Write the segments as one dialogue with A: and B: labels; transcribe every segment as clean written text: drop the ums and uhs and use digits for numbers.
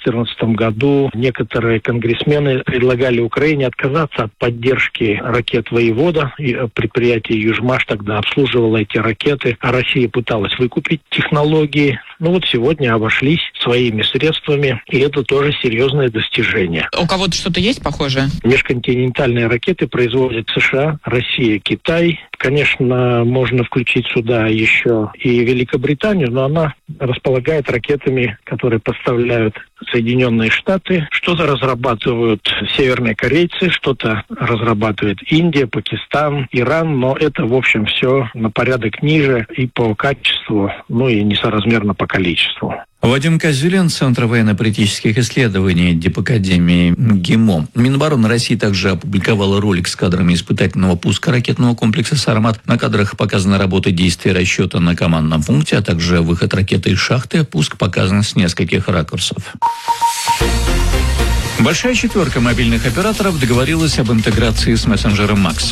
A: 2014 году некоторые конгрессмены предлагали Украине отказаться от поддержки ракет «Воевода». И предприятие «Южмаш» тогда обслуживало эти ракеты, а Россия пыталась выкупить технологии. Сегодня обошлись своими средствами, и это тоже серьезное достижение.
B: У кого-то что-то есть похожее?
A: Межконтинентальные ракеты производят США, Россия, Китай. Конечно, можно включить сюда еще и Великобританию, но она располагает ракетами, которые поставляют Соединенные Штаты. Что-то разрабатывают северные корейцы, что-то разрабатывает Индия, Пакистан, Иран, но это, в общем, все на порядок ниже и по качеству, и несоразмерно по количеству.
C: Вадим Козюлин, Центр военно-политических исследований Дипакадемии ГИМО. Минобороны России также опубликовала ролик с кадрами испытательного пуска ракетного комплекса «Сармат». На кадрах показана работа действия расчета на командном пункте, а также выход ракеты из шахты. Пуск показан с нескольких ракурсов. Большая четверка мобильных операторов договорилась об интеграции с мессенджером МАКС.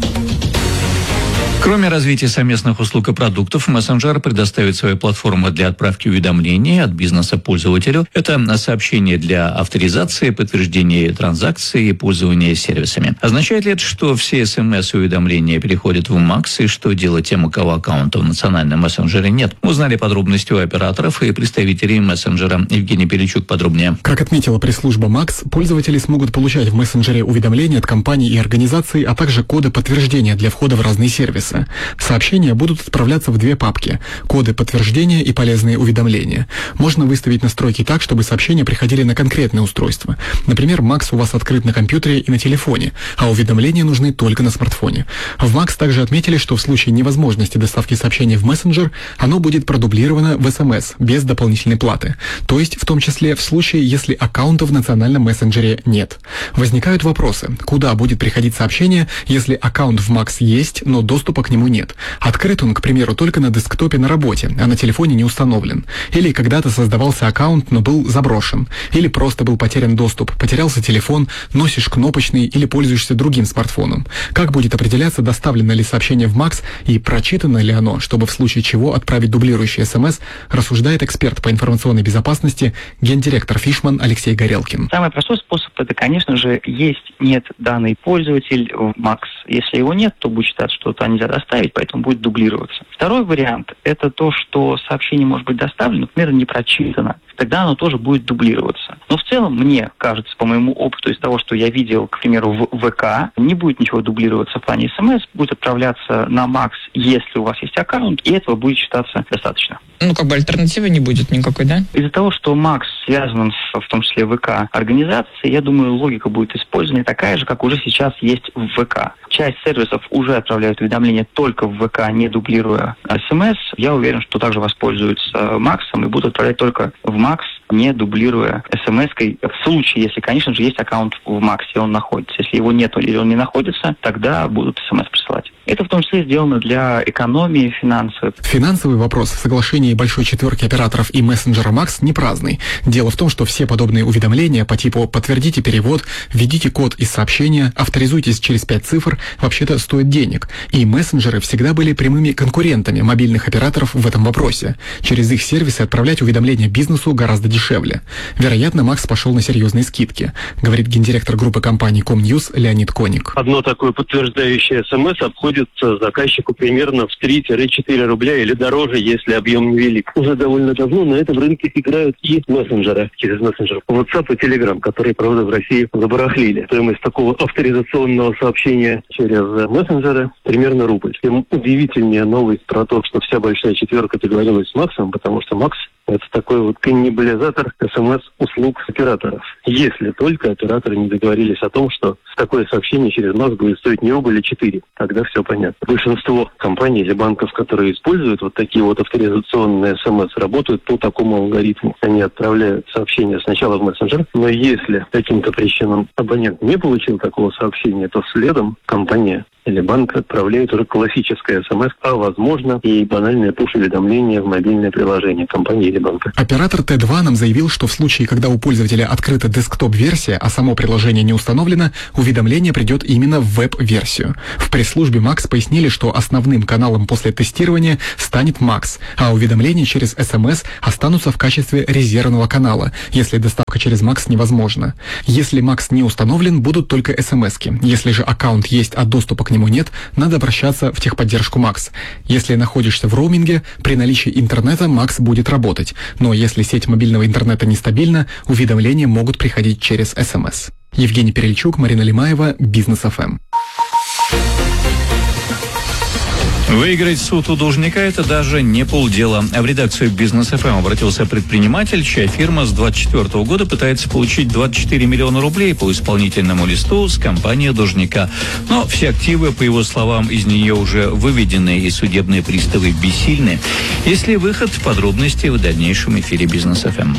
C: Кроме развития совместных услуг и продуктов, мессенджер предоставит свои платформы для отправки уведомлений от бизнеса пользователю. Это сообщения для авторизации, подтверждения транзакций и пользования сервисами. Означает ли это, что все СМС-уведомления переходят в МАКС, и что делать тем, у кого аккаунта в национальном мессенджере нет? Узнали подробности у операторов и представителей мессенджера. Евгений Пеличук подробнее.
D: Как отметила пресс-служба МАКС, пользователи смогут получать в мессенджере уведомления от компаний и организаций, а также коды подтверждения для входа в разные сервисы. Сообщения будут отправляться в две папки – коды подтверждения и полезные уведомления. Можно выставить настройки так, чтобы сообщения приходили на конкретное устройство. Например, МАКС у вас открыт на компьютере и на телефоне, а уведомления нужны только на смартфоне. В МАКС также отметили, что в случае невозможности доставки сообщений в мессенджер, оно будет продублировано в СМС без дополнительной платы. То есть, в том числе в случае, если аккаунта в национальном мессенджере нет. Возникают вопросы, куда будет приходить сообщение, если аккаунт в МАКС есть, но доступа к нему нет. Открыт он, к примеру, только на десктопе на работе, а на телефоне не установлен. Или когда-то создавался аккаунт, но был заброшен. Или просто был потерян доступ, потерялся телефон, носишь кнопочный или пользуешься другим смартфоном. Как будет определяться, доставлено ли сообщение в МАКС и прочитано ли оно, чтобы в случае чего отправить дублирующий СМС, рассуждает эксперт по информационной безопасности, гендиректор Фишман Алексей Горелкин.
E: Самый простой способ – это, конечно же, есть-нет данный пользователь в МАКС. Если его нет, то будет считаться, что это нельзя доставить, поэтому будет дублироваться. Второй вариант – это то, что сообщение может быть доставлено, например, не прочитано. Тогда оно тоже будет дублироваться. Но в целом, мне кажется, по моему опыту, из того, что я видел, к примеру, в ВК, не будет ничего дублироваться в плане СМС, будет отправляться на МАКС, если у вас есть аккаунт, и этого будет считаться достаточно.
B: Альтернативы не будет никакой, да?
E: Из-за того, что МАКС связан в том числе ВК организацией, я думаю, логика будет использована такая же, как уже сейчас есть в ВК. Часть сервисов уже отправляют уведомления только в ВК, не дублируя СМС. Я уверен, что также воспользуются МАКСом и будут отправлять только в МАКС, не дублируя СМС-кой. В случае, если, конечно же, есть аккаунт в МАКСе, он находится. Если его нет или он не находится, тогда будут СМС присылать. Это в том числе сделано для экономии финансов.
D: Финансовый вопрос в соглашении большой четверки операторов и мессенджера МАКС не праздный. Дело в том, что все подобные уведомления по типу «подтвердите перевод», «введите код из сообщения», «авторизуйтесь через 5 цифр» вообще-то стоят денег. И мессенджеры всегда были прямыми конкурентами мобильных операторов в этом вопросе. Через их сервисы отправлять уведомления бизнесу гораздо дешевле. Вероятно, МАКС пошел на серьезные скидки, говорит гендиректор группы компаний Комньюз Леонид Коник.
F: Одно такое подтверждающее СМС обходится заказчику примерно в 3-4 рубля или дороже, если объем невелик. Уже довольно давно на этом рынке играют и мессенджеры через мессенджер WhatsApp и Telegram, которые, правда, в России забарахлили. Стоимость такого авторизационного сообщения через мессенджеры примерно рубль. Тем удивительнее новость про то, что вся большая четверка договорилась с МАКСом, потому что МАКС – это такой вот каннибализатор СМС-услуг операторов. Если только операторы не договорились о том, что такое сообщение через МАКС будет стоить не рубль, а 4. Тогда все понятно. Большинство компаний или банков, которые используют вот такие вот авторизационные СМС, работают по такому алгоритму. Они отправляют сообщение сначала в мессенджер, но если каким-то причинам абонент не получил такого сообщения, то следом компания или банк отправляет уже классическое СМС, а возможно и банальное пуш-уведомление в мобильное приложение компании или банка.
D: Оператор Т2 нам заявил, что в случае, когда у пользователя открыта десктоп-версия, а само приложение не установлено, уведомление придет именно в веб-версию. В пресс-службе МАКС пояснили, что основным каналом после тестирования станет МАКС, а уведомления через СМС останутся в качестве резервного канала, если доставка через МАКС невозможна. Если МАКС не установлен, будут только СМСки. Если же аккаунт есть, а доступа к нему нет, надо обращаться в техподдержку МАКС. Если находишься в роуминге, при наличии интернета МАКС будет работать, но если сеть мобильного интернета нестабильна, уведомления могут приходить через СМС. Евгений Перельчук, Марина Лимаева, Бизнес ФМ.
C: Выиграть суд у должника – это даже не полдела. В редакцию Бизнес ФМ обратился предприниматель, чья фирма с 2024 года пытается получить 24 миллиона рублей по исполнительному листу с компании должника. Но все активы, по его словам, из нее уже выведены, и судебные приставы бессильны. Есть ли выход? Подробности в дальнейшем эфире Бизнес ФМ.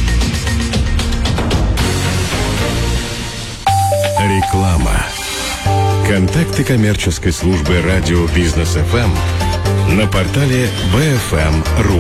G: Реклама. Контакты коммерческой службы радио Бизнес ФМ на портале bfm.ru.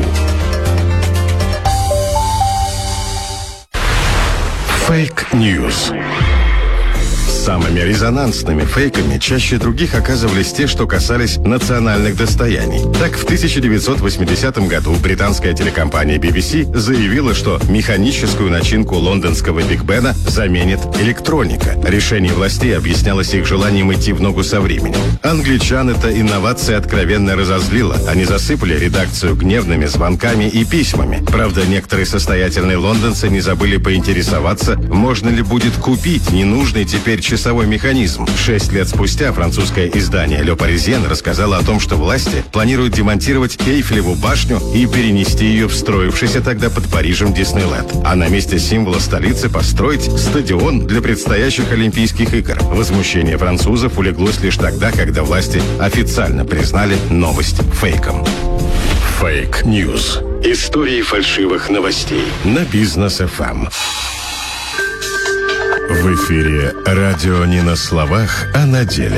G: Фейк-ньюс. Самыми резонансными фейками чаще других оказывались те, что касались национальных достояний. Так, в 1980 году британская телекомпания BBC заявила, что механическую начинку лондонского Биг Бена заменит электроника. Решение властей объяснялось их желанием идти в ногу со временем. Англичан эта инновация откровенно разозлила. Они засыпали редакцию гневными звонками и письмами. Правда, некоторые состоятельные лондонцы не забыли поинтересоваться, можно ли будет купить ненужный теперь часовой механизм. 6 лет спустя французское издание «Le Parisien» рассказало о том, что власти планируют демонтировать Эйфелеву башню и перенести ее в строившийся тогда под Парижем Диснейленд. А на месте символа столицы построить стадион для предстоящих Олимпийских игр. Возмущение французов улеглось лишь тогда, когда власти официально признали новость фейком. Фейк-ньюс. Истории фальшивых новостей на Бизнес ФМ. В эфире радио не на словах, а на деле.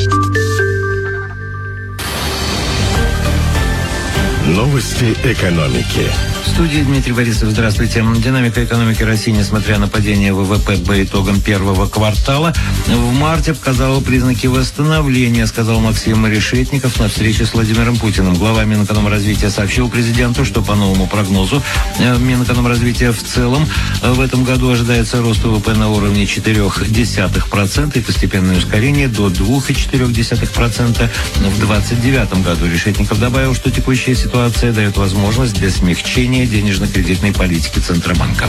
G: Новости экономики.
H: В студии Дмитрий Борисов. Здравствуйте. Динамика экономики России, несмотря на падение ВВП по итогам первого квартала, в марте показала признаки восстановления, сказал Максим Решетников на встрече с Владимиром Путиным. Глава Минэкономразвития сообщил президенту, что по новому прогнозу Минэкономразвития в целом в этом году ожидается рост ВВП на уровне 0,4% и постепенное ускорение до 2,4% в 2029 году. Решетников добавил, что текущая ситуация дает возможность для смягчения денежно-кредитной политики Центробанка.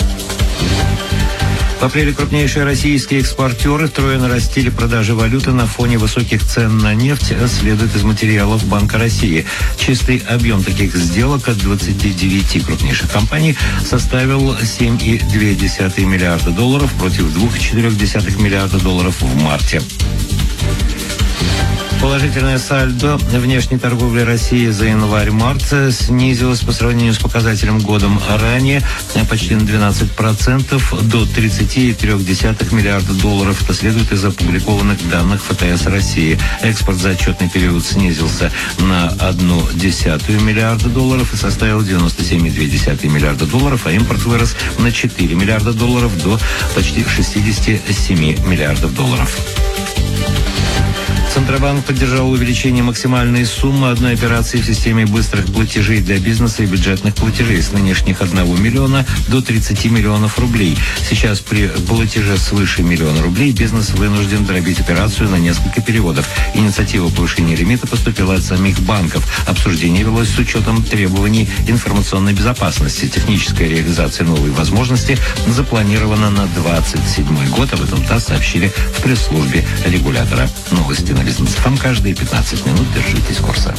H: В апреле крупнейшие российские экспортеры втрое нарастили продажи валюты на фоне высоких цен на нефть, следует из материалов Банка России. Чистый объем таких сделок от 29 крупнейших компаний составил 7,2 миллиарда долларов против 2,4 миллиарда долларов в марте. Положительное сальдо внешней торговли России за январь-март снизилось по сравнению с показателем годом ранее почти на 12% до 30,3 миллиарда долларов. Это следует из опубликованных данных ФТС России. Экспорт за отчетный период снизился на 0,1 миллиарда долларов и составил 97,2 миллиарда долларов, а импорт вырос на 4 миллиарда долларов до почти 67 миллиардов долларов. Центробанк поддержал увеличение максимальной суммы одной операции в системе быстрых платежей для бизнеса и бюджетных платежей с нынешних 1 миллиона до 30 миллионов рублей. Сейчас при платеже свыше миллиона рублей бизнес вынужден дробить операцию на несколько переводов. Инициатива повышения лимита поступила от самих банков. Обсуждение велось с учетом требований информационной безопасности. Техническая реализация новой возможности запланирована на 2027 год. Об этом ТАСС сообщили в пресс-службе регулятора. Новости на Бизнес ФМ каждые 15 минут. Держитесь курса.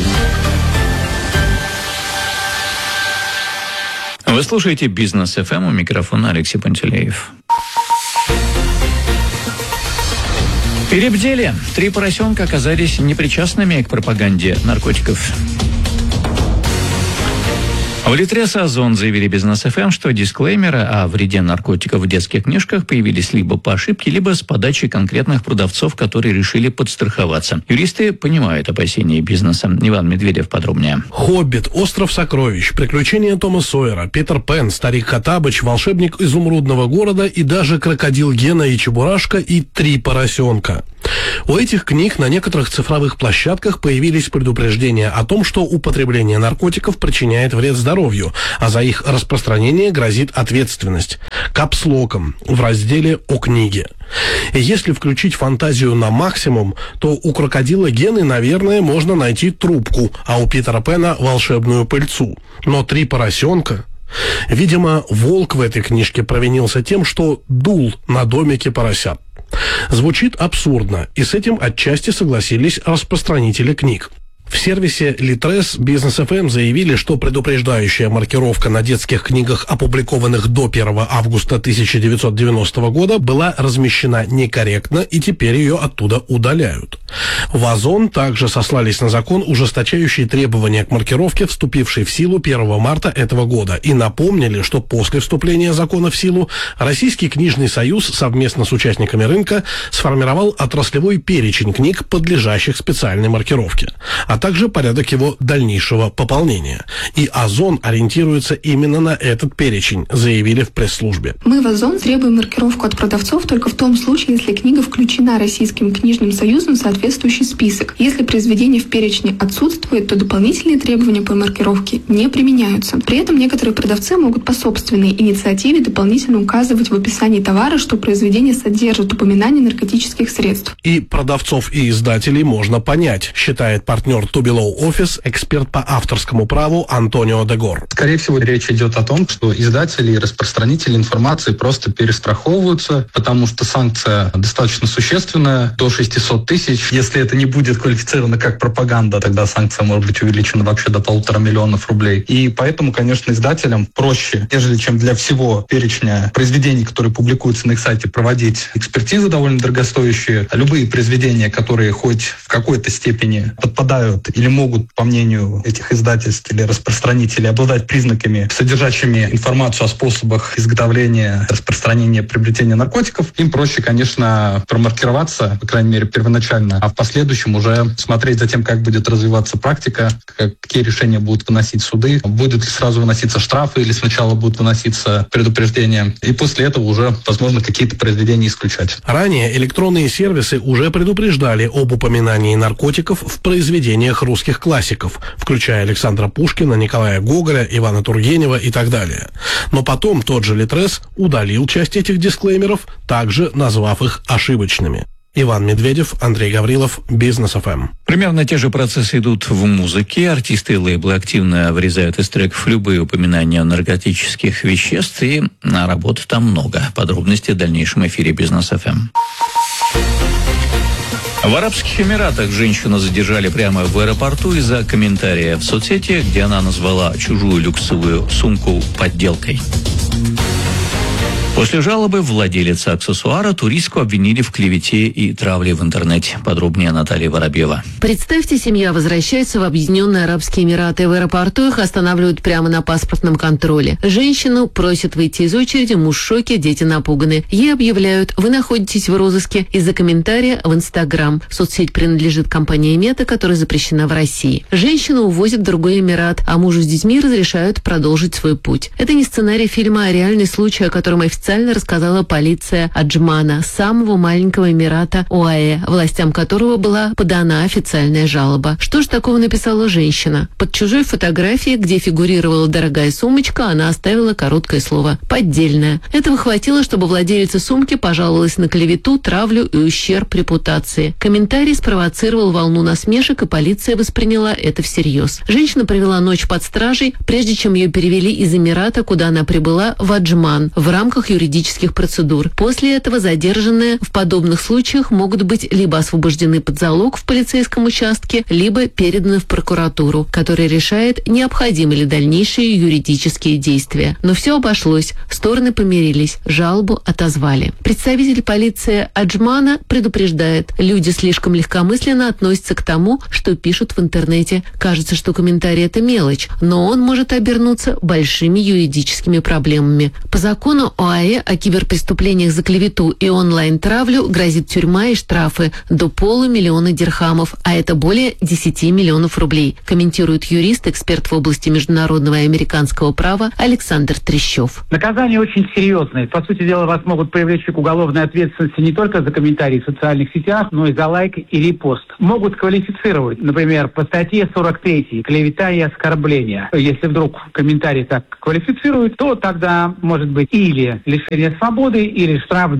C: Вы слушаете Бизнес ФМ, у микрофона Алексей Пантелеев. Перебдели. 3 поросенка оказались непричастными к пропаганде наркотиков. В Литрес Озон заявили Бизнес ФМ, что дисклеймеры о вреде наркотиков в детских книжках появились либо по ошибке, либо с подачи конкретных продавцов, которые решили подстраховаться. Юристы понимают опасения бизнеса. Иван Медведев подробнее.
I: «Хоббит», «Остров сокровищ», «Приключения Тома Сойера», «Питер Пен», «Старик Хоттабыч», «Волшебник изумрудного города» и даже «Крокодил Гена и Чебурашка» и «Три поросенка». У этих книг на некоторых цифровых площадках появились предупреждения о том, что употребление наркотиков причиняет вред здоровью, а за их распространение грозит ответственность. Капслоком в разделе «О книге». И если включить фантазию на максимум, то у крокодила Гены, наверное, можно найти трубку, а у Питера Пена волшебную пыльцу. Но «Три поросенка»... Видимо, волк в этой книжке провинился тем, что дул на домике поросят. Звучит абсурдно, и с этим отчасти согласились распространители книг. В сервисе Литрес Бизнес ФМ заявили, что предупреждающая маркировка на детских книгах, опубликованных до 1 августа 1990 года, была размещена некорректно, и теперь ее оттуда удаляют. В Озон также сослались на закон, ужесточающий требования к маркировке, вступивший в силу 1 марта этого года, и напомнили, что после вступления закона в силу Российский книжный союз совместно с участниками рынка сформировал отраслевой перечень книг, подлежащих специальной маркировке, а также порядок его дальнейшего пополнения. И Озон ориентируется именно на этот перечень, заявили в пресс-службе.
J: Мы в Озон требуем маркировку от продавцов только в том случае, если книга включена Российским книжным союзом в соответствующий список. Если произведение в перечне отсутствует, то дополнительные требования по маркировке не применяются. При этом некоторые продавцы могут по собственной инициативе дополнительно указывать в описании товара, что произведение содержит упоминание наркотических средств.
I: И продавцов и издателей можно понять, считает партнер Тубилоу Офис, эксперт по авторскому праву Антонио Дегор.
K: Скорее всего, речь идет о том, что издатели и распространители информации просто перестраховываются, потому что санкция достаточно существенная, до 600 тысяч. Если это не будет квалифицировано как пропаганда, тогда санкция может быть увеличена вообще до 1,5 миллиона рублей. И поэтому, конечно, издателям проще, нежели чем для всего перечня произведений, которые публикуются на их сайте, проводить экспертизы довольно дорогостоящие. Любые произведения, которые хоть в какой-то степени подпадают или могут, по мнению этих издательств или распространителей, обладать признаками, содержащими информацию о способах изготовления, распространения, приобретения наркотиков, им проще, конечно, промаркироваться, по крайней мере, первоначально, а в последующем уже смотреть за тем, как будет развиваться практика, какие решения будут выносить суды, будут ли сразу выноситься штрафы или сначала будут выноситься предупреждения, и после этого уже, возможно, какие-то произведения исключать.
I: Ранее электронные сервисы уже предупреждали об упоминании наркотиков в произведениях русских классиков, включая Александра Пушкина, Николая Гоголя, Ивана Тургенева и так далее. Но потом тот же Литрес удалил часть этих дисклеймеров, также назвав их ошибочными. Иван Медведев, Андрей Гаврилов, Бизнес ФМ.
C: Примерно те же процессы идут в музыке. Артисты и лейблы активно вырезают из треков любые упоминания о наркотических веществ, и работы там много. Подробности в дальнейшем эфире Бизнес ФМ. В Арабских Эмиратах женщину задержали прямо в аэропорту из-за комментария в соцсети, где она назвала чужую люксовую сумку подделкой. После жалобы владелицы аксессуара туристку обвинили в клевете и травле в интернете. Подробнее Наталья Воробьева.
L: Представьте, семья возвращается в Объединенные Арабские Эмираты. В аэропорту их останавливают прямо на паспортном контроле. Женщину просят выйти из очереди, муж в шоке, дети напуганы. Ей объявляют: вы находитесь в розыске из-за комментария в Инстаграм. Соцсеть принадлежит компании Мета, которая запрещена в России. Женщину увозят в другой Эмират, а мужу с детьми разрешают продолжить свой путь. Это не сценарий фильма, а реальный случай, о котором официально рассказала полиция Аджмана, самого маленького эмирата ОАЭ, властям которого была подана официальная жалоба. Что же такого написала женщина? Под чужой фотографией, где фигурировала дорогая сумочка, она оставила короткое слово «поддельная». Этого хватило, чтобы владелица сумки пожаловалась на клевету, травлю и ущерб репутации. Комментарий спровоцировал волну насмешек, и полиция восприняла это всерьез. Женщина провела ночь под стражей, прежде чем ее перевели из Эмирата, куда она прибыла, в Аджман, в рамках сложных юридических процедур. После этого задержанные в подобных случаях могут быть либо освобождены под залог в полицейском участке, либо переданы в прокуратуру, которая решает, необходимы ли дальнейшие юридические действия. Но все обошлось, стороны помирились, жалобу отозвали. Представитель полиции Аджмана предупреждает, люди слишком легкомысленно относятся к тому, что пишут в интернете. Кажется, что комментарий – это мелочь, но он может обернуться большими юридическими проблемами. По закону ОАЭ о киберпреступлениях за клевету и онлайн-травлю грозит тюрьма и штрафы до 500 000 дирхамов, а это более 10 миллионов рублей, комментирует юрист, эксперт в области международного и американского права Александр Трещев.
M: Наказание очень серьезное. По сути дела, вас могут привлечь к уголовной ответственности не только за комментарии в социальных сетях, но и за лайк и репост. Могут квалифицировать, например, по статье 43 «Клевета и оскорбление». Если вдруг комментарий так квалифицируют, то тогда может быть или лишение свободы, или штраф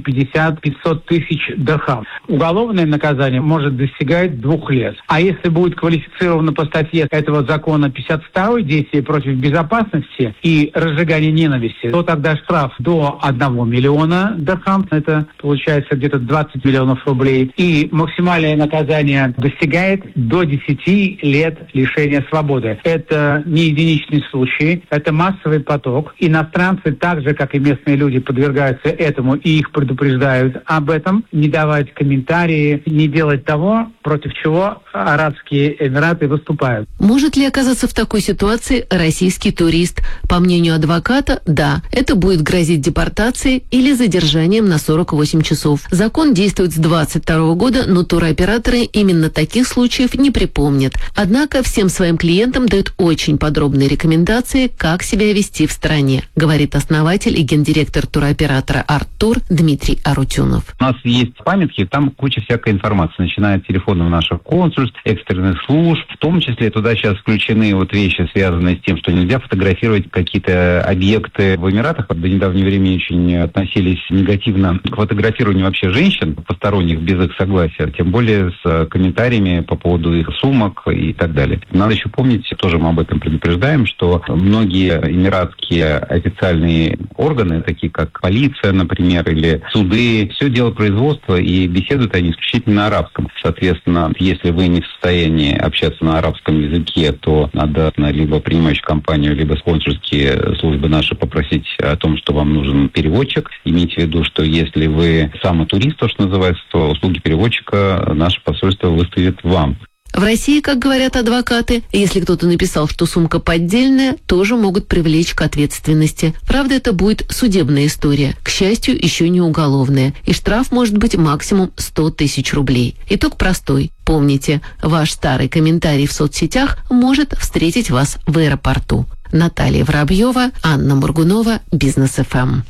M: 250-500 тысяч дирхам. Уголовное наказание может достигать 2 лет. А если будет квалифицировано по статье этого закона 52 «Действие против безопасности и разжигание ненависти», то тогда штраф до 1 миллиона дирхам, это получается где-то 20 миллионов рублей, и максимальное наказание достигает до 10 лет лишения свободы. Это не единичный случай, это массовый поток. Иностранцы, так же, как и местные люди, подвергаются этому, и их предупреждают об этом, не давать комментарии, не делать того, против чего Арабские Эмираты выступают.
L: Может ли оказаться в такой ситуации российский турист? По мнению адвоката, да, это будет грозить депортацией или задержанием на 48 часов. Закон действует с 2022 года, но туроператоры именно таких случаев не припомнят. Однако всем своим клиентам дают очень подробные рекомендации, как себя вести в стране, говорит основатель и гендиректор туроператора «Арттур» Дмитрий Арутюнов.
N: У нас есть памятки, там куча всякой информации, начиная от телефонов наших консульств, экстренных служб, в том числе туда сейчас включены вот вещи, связанные с тем, что нельзя фотографировать какие-то объекты в Эмиратах. До недавнего времени очень относились негативно к фотографированию вообще женщин, посторонних, без их согласия, тем более с комментариями по поводу их сумок и так далее. Надо еще помнить, тоже мы об этом предупреждаем, что многие эмиратские официальные органы, такие как полиция, например, или суды, все дело производства, и беседуют они исключительно на арабском. Соответственно, если вы не в состоянии общаться на арабском языке, то надо либо принимающую компанию, либо консульские службы наши попросить о том, что вам нужен переводчик. Имейте в виду, что если вы сам турист, то, что называется, то услуги переводчика наше посольство выставит вам.
L: В России, как говорят адвокаты, если кто-то написал, что сумка поддельная, тоже могут привлечь к ответственности. Правда, это будет судебная история, к счастью, еще не уголовная, и штраф может быть максимум 100 тысяч рублей. Итог простой. Помните, ваш старый комментарий в соцсетях может встретить вас в аэропорту. Наталья Воробьева, Анна Моргунова, Бизнес ФМ.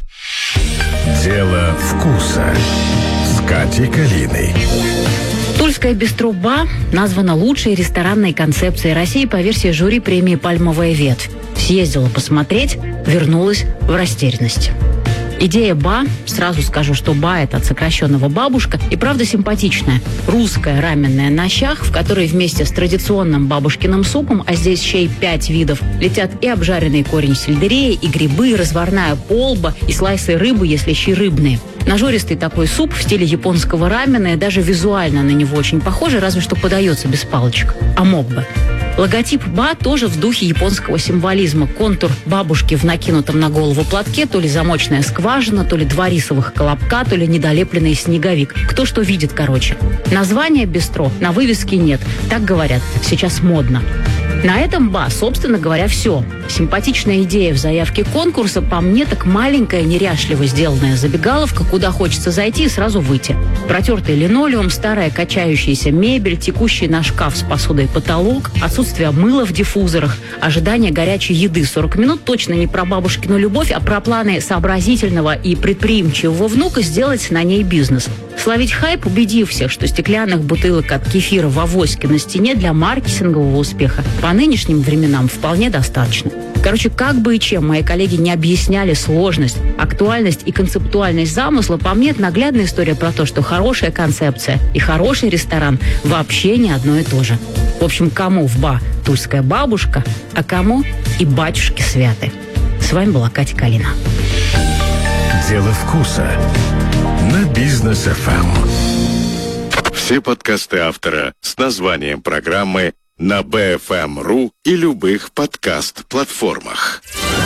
G: Дело вкуса с Катей Калиной.
O: Тульское бистро «Ба» названо лучшей ресторанной концепцией России по версии жюри премии «Пальмовая ветвь». Съездила посмотреть, вернулась в растерянность. Идея «Ба», сразу скажу, что «Ба» — это от сокращенного «бабушка», и правда симпатичная. Русская раменная на щах, в которой вместе с традиционным бабушкиным супом, а здесь щей 5 видов, летят и обжаренный корень сельдерея, и грибы, и разварная полба, и слайсы рыбы, если щи рыбные. Нажористый такой суп в стиле японского рамена, и даже визуально на него очень похоже, разве что подается без палочек. А мог бы. Логотип «Ба» тоже в духе японского символизма. Контур бабушки в накинутом на голову платке, то ли замочная скважина, то ли 2 рисовых колобка, то ли недолепленный снеговик. Кто что видит, короче. Названия бистро на вывеске нет. Так говорят, сейчас модно. На этом «Ба», собственно говоря, все. Симпатичная идея в заявке конкурса, по мне, так маленькая, неряшливо сделанная забегаловка, куда хочется зайти и сразу выйти. Протертый линолеум, старая качающаяся мебель, текущий на шкаф с посудой потолок, отсутствие мыла в диффузорах, ожидание горячей еды 40 минут точно не про бабушкину любовь, а про планы сообразительного и предприимчивого внука сделать на ней бизнес. Словить хайп, убедив всех, что стеклянных бутылок от кефира в авоське на стене для маркетингового успеха по нынешним временам вполне достаточно. Короче, как бы и чем мои коллеги не объясняли сложность, актуальность и концептуальность замысла, по мне это наглядная история про то, что хорошая концепция и хороший ресторан вообще не одно и то же. В общем, кому в «Ба» тульская бабушка, а кому и батюшки святы. С вами была Катя Калина.
G: Дело вкуса на Бизнес ФМ. Все подкасты автора с названием программы на BFM.ru и любых подкаст-платформах.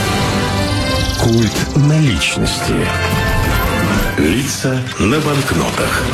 G: Культ наличности. Лица на банкнотах.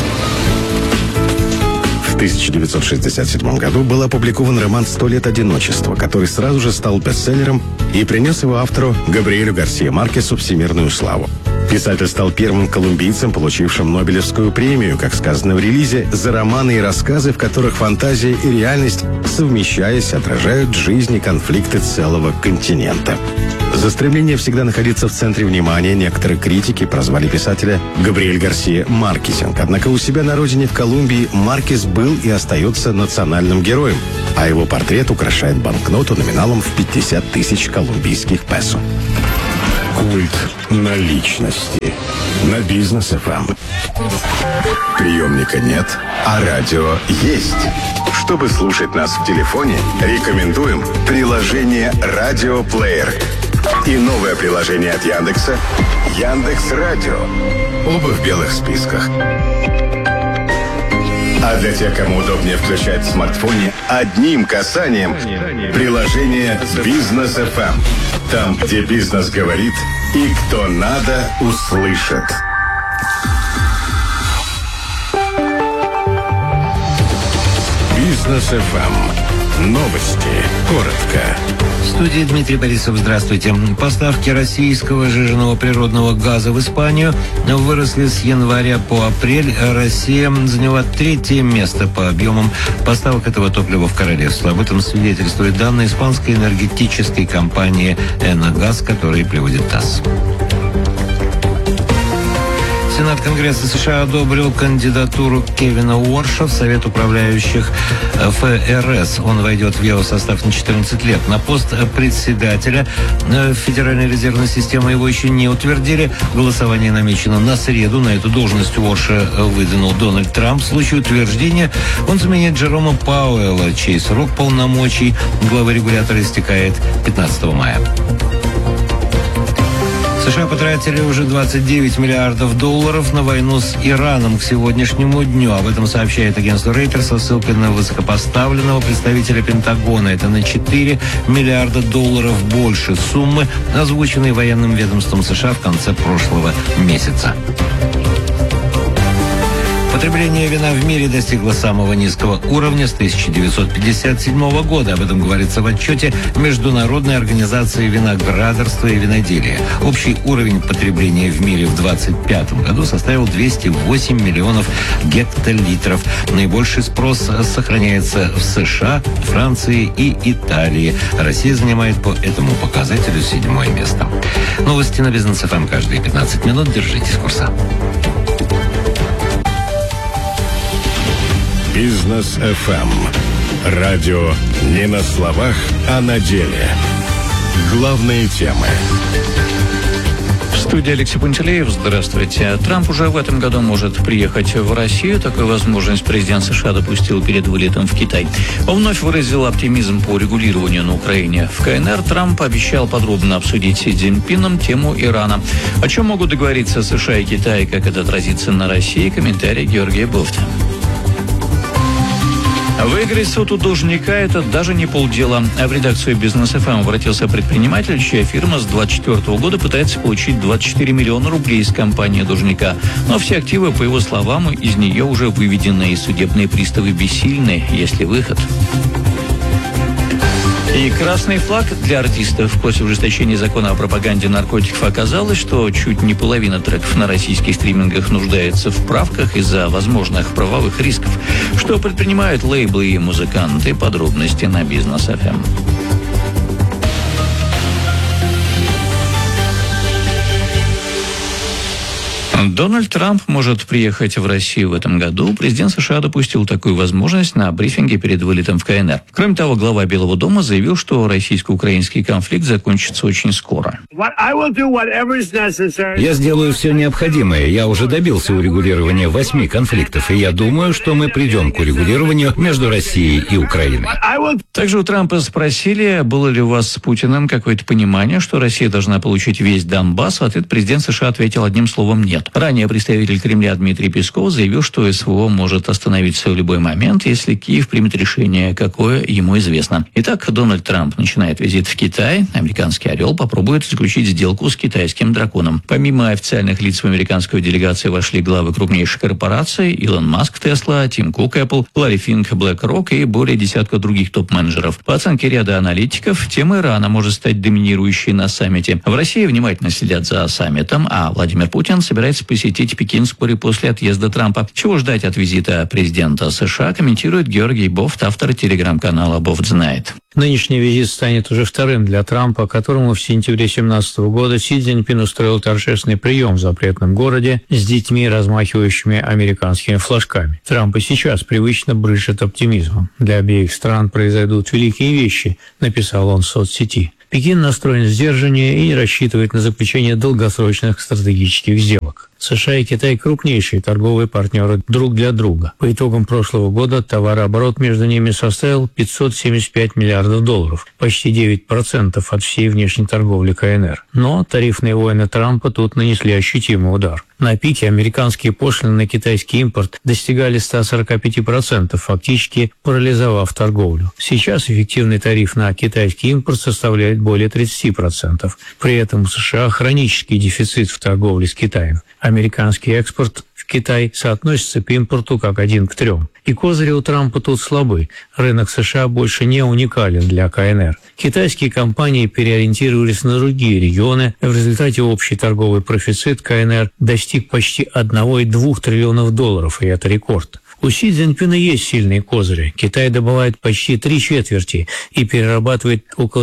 G: В 1967 году был опубликован роман «100 лет одиночества», который сразу же стал бестселлером и принес его автору Габриэлю Гарсия Маркесу всемирную славу. Писатель стал первым колумбийцем, получившим Нобелевскую премию, как сказано в релизе, за романы и рассказы, в которых фантазия и реальность, совмещаясь, отражают жизнь и конфликты целого континента. За стремление всегда находиться в центре внимания некоторые критики прозвали писателя Габриэль Гарсия Маркесинг. Однако у себя на родине в Колумбии Маркес был и остается национальным героем, а его портрет украшает банкноту номиналом в 50 тысяч колумбийских песо. Культ наличности на Бизнес ФМ. Приемника нет, а радио есть. Чтобы слушать нас в телефоне, рекомендуем приложение «Радиоплеер» и новое приложение от Яндекса «Яндекс.Радио». Оба в белых списках. А для тех, кому удобнее включать в смартфоне, одним касанием приложение «Бизнес ФМ». Там, где бизнес говорит и кто надо, услышит. Бизнес ФМ. Новости. Коротко.
H: В студии Дмитрий Борисов. Здравствуйте. Поставки российского жиженного природного газа в Испанию выросли с января по апрель. Россия заняла 3-е место по объемам поставок этого топлива в королевство. Об этом свидетельствуют данные испанской энергетической компании «Эногаз», которые приводит ТАСС. Сенат Конгресса США одобрил кандидатуру Кевина Уорша в Совет управляющих ФРС. Он войдет в его состав на 14 лет. На пост председателя Федеральной резервной системы его еще не утвердили. Голосование намечено на среду. На эту должность Уорша выдвинул Дональд Трамп. В случае утверждения он заменит Джерома Пауэлла, чей срок полномочий главы регулятора истекает 15 мая. США потратили уже 29 миллиардов долларов на войну с Ираном к сегодняшнему дню. Об этом сообщает агентство Reuters со ссылкой на высокопоставленного представителя Пентагона. Это на 4 миллиарда долларов больше суммы, озвученной военным ведомством США в конце прошлого месяца. Потребление вина в мире достигло самого низкого уровня с 1957 года. Об этом говорится в отчете Международной организации виноградарства и виноделия. Общий уровень потребления в мире в 2025 году составил 208 миллионов гектолитров. Наибольший спрос сохраняется в США, Франции и Италии. Россия занимает по этому показателю 7-е место. Новости на Бизнес ФМ каждые 15 минут. Держитесь курса.
G: Бизнес ФМ. Радио не на словах, а на деле. Главные темы.
C: В студии Алексей Пантелеев. Здравствуйте. Трамп уже в этом году может приехать в Россию. Такую возможность президент США допустил перед вылетом в Китай. Он вновь выразил оптимизм по регулированию на Украине. В КНР Трамп обещал подробно обсудить с Си Цзиньпином тему Ирана. О чем могут договориться США и Китай, как это отразится на России? Комментарий Георгия Буфта. Выиграть суд у должника – это даже не полдела. А в редакцию Бизнес ФМ обратился предприниматель, чья фирма с 2024 года пытается получить 24 миллиона рублей из компании должника. Но все активы, по его словам, из нее уже выведены, и судебные приставы бессильны, если выход. И красный флаг для артистов. После ужесточения закона о пропаганде наркотиков оказалось, что чуть не половина треков на российских стримингах нуждается в правках из-за возможных правовых рисков. Что предпринимают лейблы и музыканты? Подробности на Бизнес ФМ. Дональд Трамп может приехать в Россию в этом году. Президент США допустил такую возможность на брифинге перед вылетом в КНР. Кроме того, глава Белого дома заявил, что российско-украинский конфликт закончится очень скоро.
P: Я сделаю все необходимое. Я уже добился урегулирования 8 конфликтов, и я думаю, что мы придем к урегулированию между Россией и Украиной.
C: Также у Трампа спросили, было ли у вас с Путиным какое-то понимание, что Россия должна получить весь Донбасс. В ответ президент США ответил одним словом «нет». Ранее представитель Кремля Дмитрий Песков заявил, что СВО может остановиться в любой момент, если Киев примет решение, какое ему известно. Итак, Дональд Трамп начинает визит в Китай. Американский «Орел» попробует заключить сделку с китайским драконом. Помимо официальных лиц в американскую делегацию вошли главы крупнейших корпораций: Илон Маск, Тесла, Тим Кук, Apple, Ларри Финк, BlackRock и более десятка других топ-менеджеров. По оценке ряда аналитиков, тема Ирана может стать доминирующей на саммите. В России внимательно следят за саммитом, а Владимир Путин собирается посетить Пекин вскоре после отъезда Трампа. Чего ждать от визита президента США, комментирует Георгий Бофт, автор телеграм-канала «Бофт знает».
Q: Нынешний визит станет уже вторым для Трампа, которому в сентябре 2017 года Си Цзиньпин устроил торжественный прием в запретном городе с детьми, размахивающими американскими флажками. Трамп и сейчас привычно брызжет оптимизмом. Для обеих стран произойдут великие вещи, написал он в соцсети. Пекин настроен сдержаннее и не рассчитывает на заключение долгосрочных стратегических сделок. США и Китай – крупнейшие торговые партнеры друг для друга. По итогам прошлого года товарооборот между ними составил $575 миллиардов, почти 9% от всей внешней торговли КНР. Но тарифные войны Трампа тут нанесли ощутимый удар. На пике американские пошлины на китайский импорт достигали 145%, фактически парализовав торговлю. Сейчас эффективный тариф на китайский импорт составляет более 30%. При этом у США хронический дефицит в торговле с Китаем. Американский экспорт в Китай соотносится к импорту как 1 к 3. И козыри у Трампа тут слабы. Рынок США больше не уникален для КНР. Китайские компании переориентировались на другие регионы. В результате общий торговый профицит КНР достиг почти $1,2 триллиона, и это рекорд. У Си Цзиньпина есть сильные козыри. Китай добывает почти 3/4 и перерабатывает около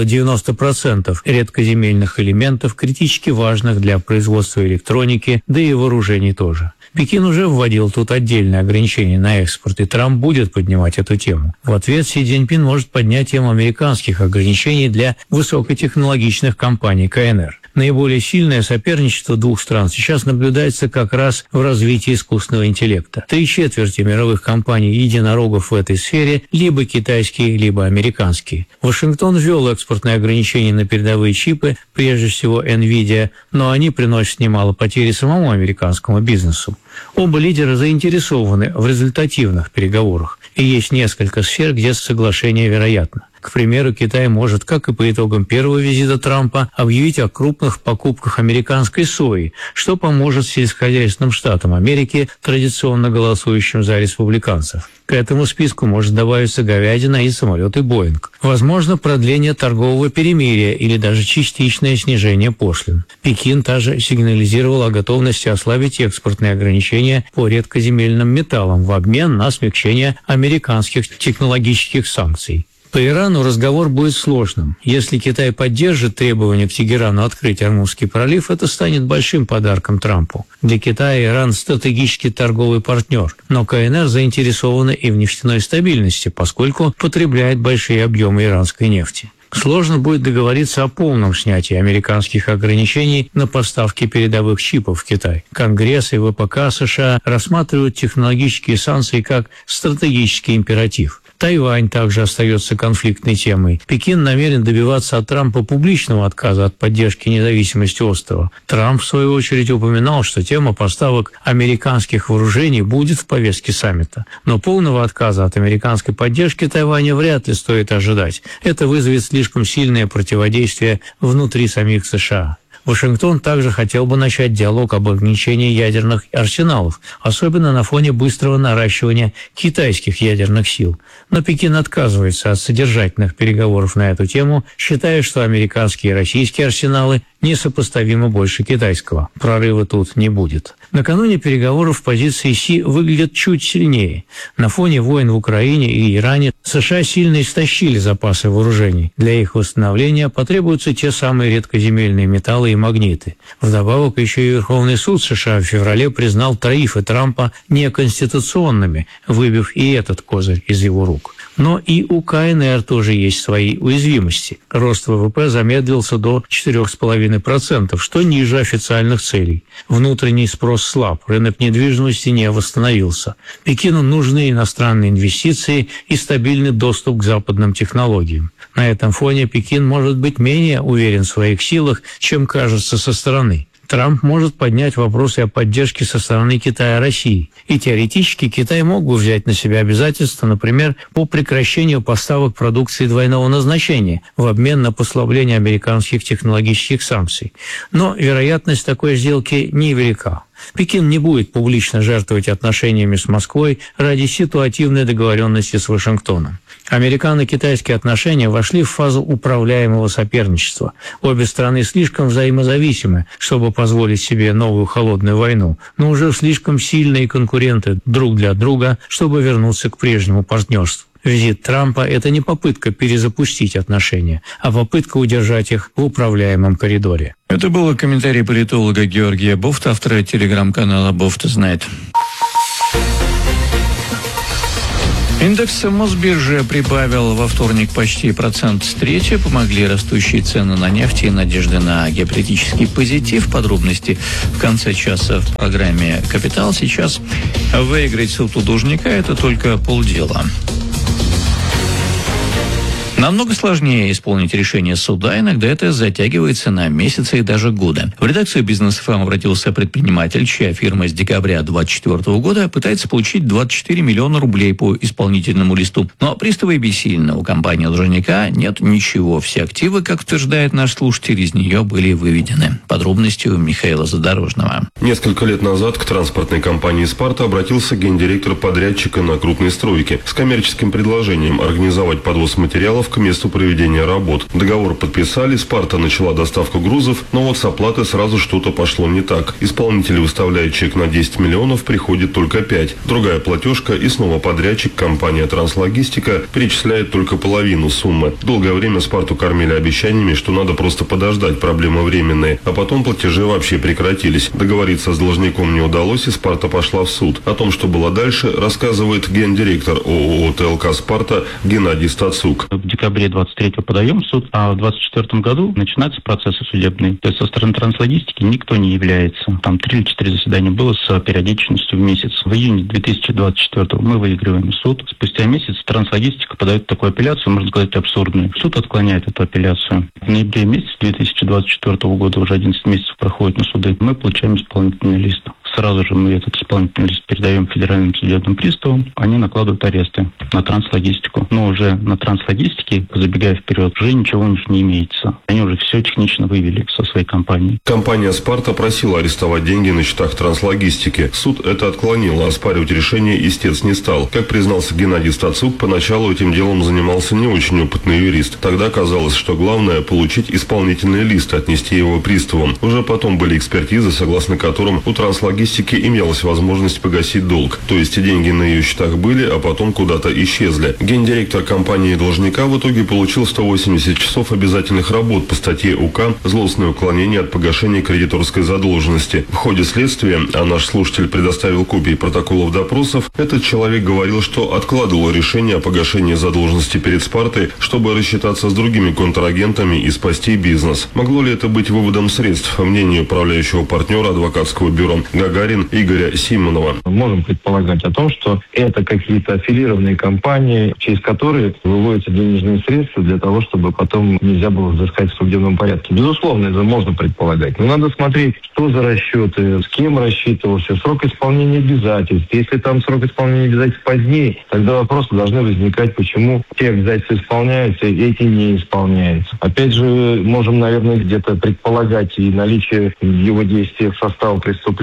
Q: 90% редкоземельных элементов, критически важных для производства электроники, да и вооружений тоже. Пекин уже вводил тут отдельные ограничения на экспорт, и Трамп будет поднимать эту тему. В ответ Си Цзиньпин может поднять тему американских ограничений для высокотехнологичных компаний КНР. Наиболее сильное соперничество двух стран сейчас наблюдается как раз в развитии искусственного интеллекта. 3/4 мировых компаний-единорогов в этой сфере либо китайские, либо американские. Вашингтон ввел экспортные ограничения на передовые чипы, прежде всего NVIDIA, но они приносят немало потерь самому американскому бизнесу. Оба лидера заинтересованы в результативных переговорах, и есть несколько сфер, где соглашение вероятно. К примеру, Китай может, как и по итогам первого визита Трампа, объявить о крупных покупках американской сои, что поможет сельскохозяйственным штатам Америки, традиционно голосующим за республиканцев. К этому списку может добавиться говядина и самолеты «Боинг». Возможно, продление торгового перемирия или даже частичное снижение пошлин. Пекин также сигнализировал о готовности ослабить экспортные ограничения по редкоземельным металлам в обмен на смягчение американских технологических санкций. По Ирану разговор будет сложным. Если Китай поддержит требования к Тегерану открыть Ормузский пролив, это станет большим подарком Трампу. Для Китая Иран – стратегический торговый партнер, но КНР заинтересована и в нефтяной стабильности, поскольку потребляет большие объемы иранской нефти. Сложно будет договориться о полном снятии американских ограничений на поставки передовых чипов в Китай. Конгресс и ВПК США рассматривают технологические санкции как стратегический императив. Тайвань также остается конфликтной темой. Пекин намерен добиваться от Трампа публичного отказа от поддержки независимости острова. Трамп, в свою очередь, упоминал, что тема поставок американских вооружений будет в повестке саммита. Но полного отказа от американской поддержки Тайваня вряд ли стоит ожидать. Это вызовет слишком сильное противодействие внутри самих США. Вашингтон также хотел бы начать диалог об ограничении ядерных арсеналов, особенно на фоне быстрого наращивания китайских ядерных сил. Но Пекин отказывается от содержательных переговоров на эту тему, считая, что американские и российские арсеналы несопоставимо больше китайского. Прорыва тут не будет. Накануне переговоров позиции Си выглядят чуть сильнее. На фоне войн в Украине и Иране США сильно истощили запасы вооружений. Для их восстановления потребуются те самые редкоземельные металлы и магниты. Вдобавок еще и Верховный суд США в феврале признал тарифы Трампа неконституционными, выбив и этот козырь из его рук. Но и у КНР тоже есть свои уязвимости. Рост ВВП замедлился до 4,5%, что ниже официальных целей. Внутренний спрос слаб, рынок недвижимости не восстановился. Пекину нужны иностранные инвестиции и стабильный доступ к западным технологиям. На этом фоне Пекин может быть менее уверен в своих силах, чем кажется со стороны. Трамп может поднять вопросы о поддержке со стороны Китая России. И теоретически Китай мог бы взять на себя обязательства, например, по прекращению поставок продукции двойного назначения в обмен на послабление американских технологических санкций. Но вероятность такой сделки невелика. Пекин не будет публично жертвовать отношениями с Москвой ради ситуативной договоренности с Вашингтоном. Американо-китайские отношения вошли в фазу управляемого соперничества. Обе страны слишком взаимозависимы, чтобы позволить себе новую холодную войну, но уже слишком сильные конкуренты друг для друга, чтобы вернуться к прежнему партнерству. Визит Трампа – это не попытка перезапустить отношения, а попытка удержать их в управляемом коридоре.
C: Это был комментарий политолога Георгия Бофта, автора телеграм-канала «Бофт знает». Индекс Мосбиржи прибавил во вторник почти 1,3%. Помогли растущие цены на нефть и надежды на геополитический позитив. Подробности в конце часа в программе «Капитал». Сейчас выиграть суд у должника – это только полдела. Намного сложнее исполнить решение суда, иногда это затягивается на месяцы и даже годы. В редакцию «Бизнес ФМ» обратился предприниматель, чья фирма с декабря 2024 года пытается получить 24 миллиона рублей по исполнительному листу. Но приставы бессильны. У компании-должника нет ничего. Все активы, как утверждает наш слушатель, из нее были выведены. Подробности у Михаила Задорожного.
R: Несколько лет назад к транспортной компании «Спарта» обратился гендиректор подрядчика на крупной стройке с коммерческим предложением организовать подвоз материалов к месту проведения работ. Договор подписали, «Спарта» начала доставку грузов, но вот с оплатой сразу что-то пошло не так. Исполнитель выставляет чек на 10 миллионов, приходит только 5. Другая платежка, и снова подрядчик, компания «Транслогистика», перечисляет только половину суммы. Долгое время «Спарту» кормили обещаниями, что надо просто подождать, проблемы временные, а потом платежи вообще прекратились. Договориться с должником не удалось, и «Спарта» пошла в суд. О том, что было дальше, рассказывает гендиректор ООО «ТЛК Спарта» Геннадий Стацук.
S: В декабре 23-го подаем в суд, а в 24-м году начинаются процессы судебные. То есть со стороны Транслогистики никто не является. Там 3 или 4 заседания было с периодичностью в месяц. В июне 2024-го мы выигрываем суд. Спустя месяц Транслогистика подает такую апелляцию, можно сказать, абсурдную. Суд отклоняет эту апелляцию. В ноябре месяце 2024 года, уже 11 месяцев проходит на суды, мы получаем исполнительный лист. Сразу же мы этот исполнительный лист передаем федеральным судебным приставам. Они накладывают аресты на Транслогистику. Но уже на Транслогистике, забегая вперед, уже ничего у них не имеется. Они уже все технично вывели со своей компании.
R: Компания «Спарта» просила арестовать деньги на счетах Транслогистики. Суд это отклонил, а оспаривать решение истец не стал. Как признался Геннадий Стацук, поначалу этим делом занимался не очень опытный юрист. Тогда казалось, что главное – получить исполнительный лист, отнести его приставам. Уже потом были экспертизы, согласно которым у Транслогистики имелась возможность погасить долг. То есть деньги на ее счетах были, а потом куда-то исчезли. Гендиректор компании-должника в итоге получил 180 часов обязательных работ по статье УК «Злостное уклонение от погашения кредиторской задолженности». В ходе следствия, а наш слушатель предоставил копии протоколов допросов, этот человек говорил, что откладывал решение о погашении задолженности перед «Спартой», чтобы рассчитаться с другими контрагентами и спасти бизнес. Могло ли это быть выводом средств? Мнение управляющего партнера адвокатского бюро «Гагарин» Игоря Симонова.
T: Можем предполагать о том, что это какие-то аффилированные компании, через которые выводятся денежные средства для того, чтобы потом нельзя было взыскать в судебном порядке. Безусловно, это можно предполагать. Но надо смотреть, что за расчеты, с кем рассчитывался, срок исполнения обязательств. Если там срок исполнения обязательств позднее, тогда вопросы должны возникать, почему те обязательства исполняются, эти не исполняются. Опять же, можем, наверное, где-то предполагать и наличие в его действиях состава преступления,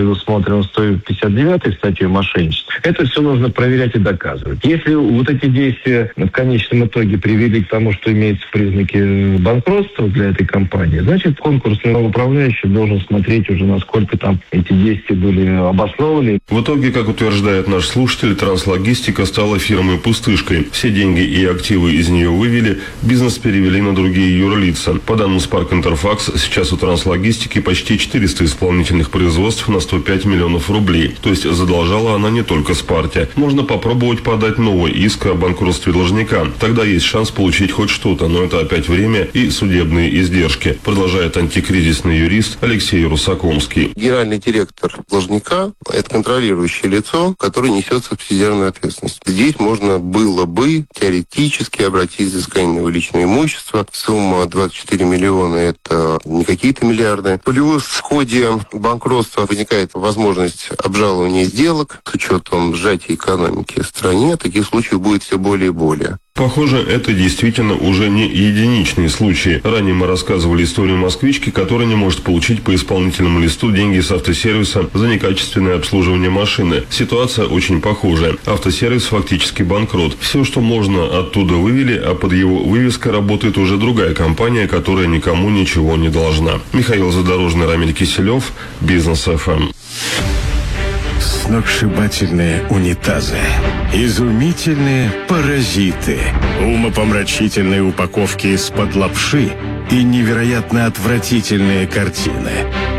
T: предусмотрено 159 статьей мошенничества, это все нужно проверять и доказывать. Если вот эти действия в конечном итоге привели к тому, что имеются признаки банкротства для этой компании, значит, конкурсный управляющий должен смотреть уже, насколько там эти действия были обоснованы.
R: В итоге, как утверждает наш слушатель, Транслогистика стала фирмой-пустышкой. Все деньги и активы из нее вывели, бизнес перевели на другие юрлица. По данным Spark Interfax, сейчас у Транслогистики почти 400 исполнительных производств на 105 миллионов рублей. То есть задолжала она не только Спарте. Можно попробовать подать новый иск о банкротстве должника. Тогда есть шанс получить хоть что-то, но это опять время и судебные издержки, продолжает антикризисный юрист Алексей Русакомский.
U: Генеральный директор должника – это контролирующее лицо, которое несет субсидиарную ответственность. Здесь можно было бы теоретически обратить взыскание на его личное имущество. Сумма 24 миллиона – это не какие-то миллиарды. Плюс в ходе банкротства возникает возможность обжалования сделок с учетом сжатия экономики в стране. Таких случаев будет все более и более.
R: Похоже, это действительно уже не единичные случаи. Ранее мы рассказывали историю москвички, которая не может получить по исполнительному листу деньги с автосервиса за некачественное обслуживание машины. Ситуация очень похожая. Автосервис фактически банкрот. Все, что можно, оттуда вывели, а под его вывеской работает уже другая компания, которая никому ничего не должна. Михаил Задорожный, Рамиль Киселев, Бизнес ФМ.
G: Сногсшибательные унитазы, изумительные паразиты, умопомрачительные упаковки из-под лапши и невероятно отвратительные картины.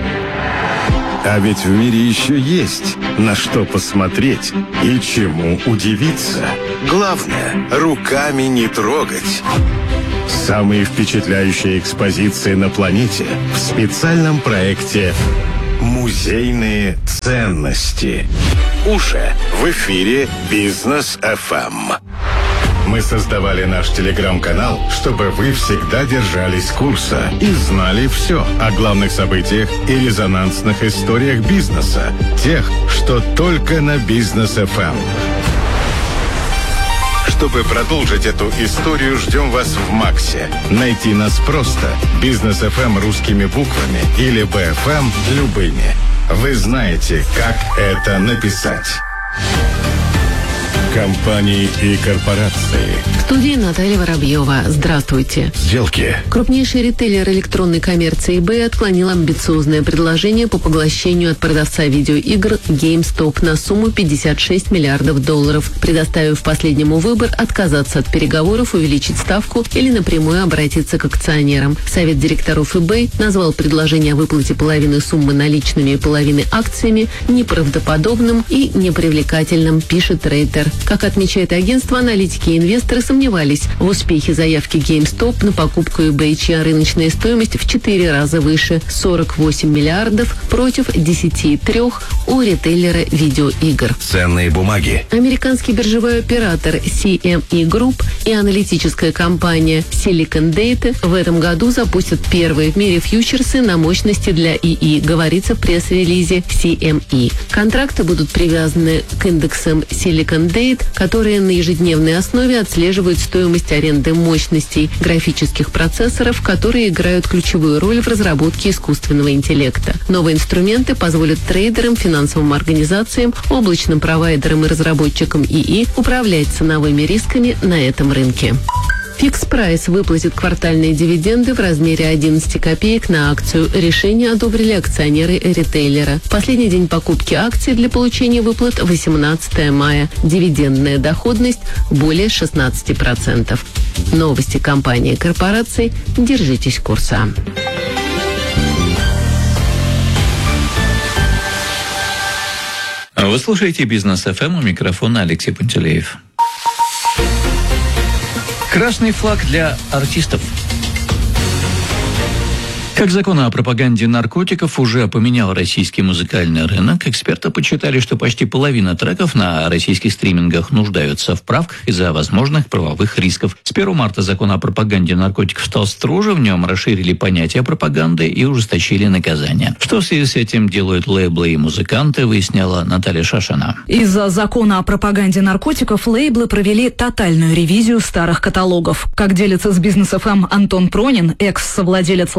G: А ведь в мире еще есть на что посмотреть и чему удивиться. Главное, руками не трогать. Самые впечатляющие экспозиции на планете в специальном проекте «Музейные ценности». Уже в эфире Бизнес ФМ. Мы создавали наш телеграм-канал, чтобы вы всегда держались курса и знали все о главных событиях и резонансных историях бизнеса. Тех, что только на Бизнес ФМ. Чтобы продолжить эту историю, ждем вас в Максе. Найти нас просто. Бизнес ФМ русскими буквами или БФМ любыми. Вы знаете, как это написать. Компании и корпорации.
L: В студии Наталья Воробьева. Здравствуйте.
G: Сделки.
L: Крупнейший ритейлер электронной коммерции eBay отклонил амбициозное предложение по поглощению от продавца видеоигр GameStop на сумму $56 миллиардов, предоставив последнему выбор отказаться от переговоров, увеличить ставку или напрямую обратиться к акционерам. Совет директоров eBay назвал предложение о выплате половины суммы наличными и половины акциями неправдоподобным и непривлекательным, пишет Рейтер. Как отмечает агентство, аналитики и инвесторы сомневались в успехе заявки GameStop на покупку eBay, чья рыночная стоимость в 4 раза выше – 48 миллиардов против 10,3 у ритейлера видеоигр.
G: Ценные бумаги.
L: Американский биржевой оператор CME Group и аналитическая компания Silicon Data в этом году запустят первые в мире фьючерсы на мощности для ИИ, говорится в пресс-релизе CME. Контракты будут привязаны к индексам Silicon Data, которые на ежедневной основе отслеживают стоимость аренды мощностей графических процессоров, которые играют ключевую роль в разработке искусственного интеллекта. Новые инструменты позволят трейдерам, финансовым организациям, облачным провайдерам и разработчикам ИИ управлять ценовыми рисками на этом рынке. Фикс-прайс выплатит квартальные дивиденды в размере 11 копеек на акцию. Решение одобрили акционеры ритейлера. Последний день покупки акций для получения выплат 18 мая. Дивидендная доходность более 16%. Новости компании и корпораций. Держитесь курса.
C: Вы слушаете Бизнес ФМ, у микрофона Алексей Пантелеев. Красный флаг для артистов. Как закон о пропаганде наркотиков уже поменял российский музыкальный рынок, эксперты подсчитали, что почти половина треков на российских стримингах нуждаются в правках из-за возможных правовых рисков. С 1 марта закон о пропаганде наркотиков стал строже, в нем расширили понятие пропаганды и ужесточили наказания. Что в связи с этим делают лейблы и музыканты, выясняла Наталья Шашина.
V: Из-за закона о пропаганде наркотиков лейблы провели тотальную ревизию старых каталогов. Как делится с Бизнес ФМ Антон Пронин, экс-совладелец лейбла